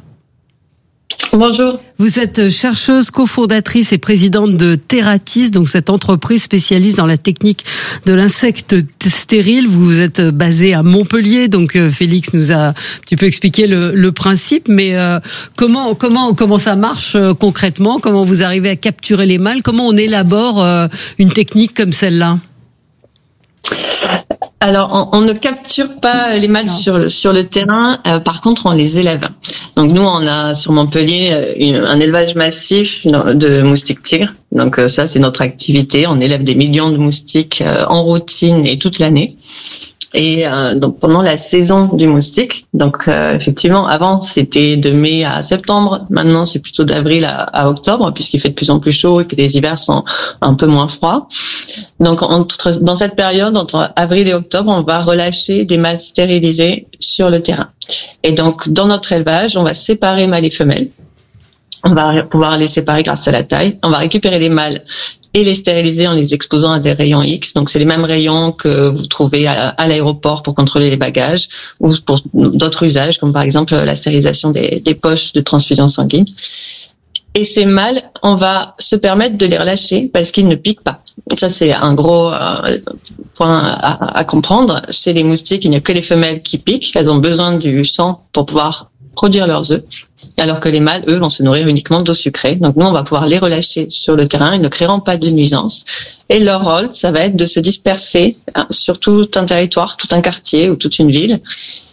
Bonjour. Vous êtes chercheuse, cofondatrice et présidente de Terratis, donc cette entreprise spécialiste dans la technique de l'insecte stérile. Vous êtes basée à Montpellier, donc Félix nous a un petit peu expliqué le, le principe, mais euh, comment comment comment ça marche euh, concrètement? Comment vous arrivez à capturer les mâles? Comment on élabore euh, une technique comme celle-là? Alors, on, on ne capture pas les mâles sur le, sur le terrain. Euh, par contre, on les élève. Donc, nous, on a sur Montpellier une, un élevage massif de moustiques tigres. Donc, euh, ça, c'est notre activité. On élève des millions de moustiques euh, en routine et toute l'année. Et euh, donc pendant la saison du moustique, donc euh, effectivement avant c'était de mai à septembre, maintenant c'est plutôt d'avril à, à octobre puisqu'il fait de plus en plus chaud et que les hivers sont un peu moins froids. Donc entre, dans cette période entre avril et octobre, on va relâcher des mâles stérilisés sur le terrain. Et donc dans notre élevage, on va séparer mâles et femelles. On va pouvoir les séparer grâce à la taille. On va récupérer les mâles et les stériliser en les exposant à des rayons X. Donc, c'est les mêmes rayons que vous trouvez à, à l'aéroport pour contrôler les bagages ou pour d'autres usages, comme par exemple la stérilisation des, des poches de transfusion sanguine. Et ces mâles, on va se permettre de les relâcher parce qu'ils ne piquent pas. Ça, c'est un gros euh, point à, à comprendre. Chez les moustiques, il n'y a que les femelles qui piquent. Elles ont besoin du sang pour pouvoir produire leurs œufs, alors que les mâles, eux, vont se nourrir uniquement d'eau sucrée. Donc nous, on va pouvoir les relâcher sur le terrain, ils ne créeront pas de nuisance. Et leur rôle, ça va être de se disperser hein, sur tout un territoire, tout un quartier ou toute une ville,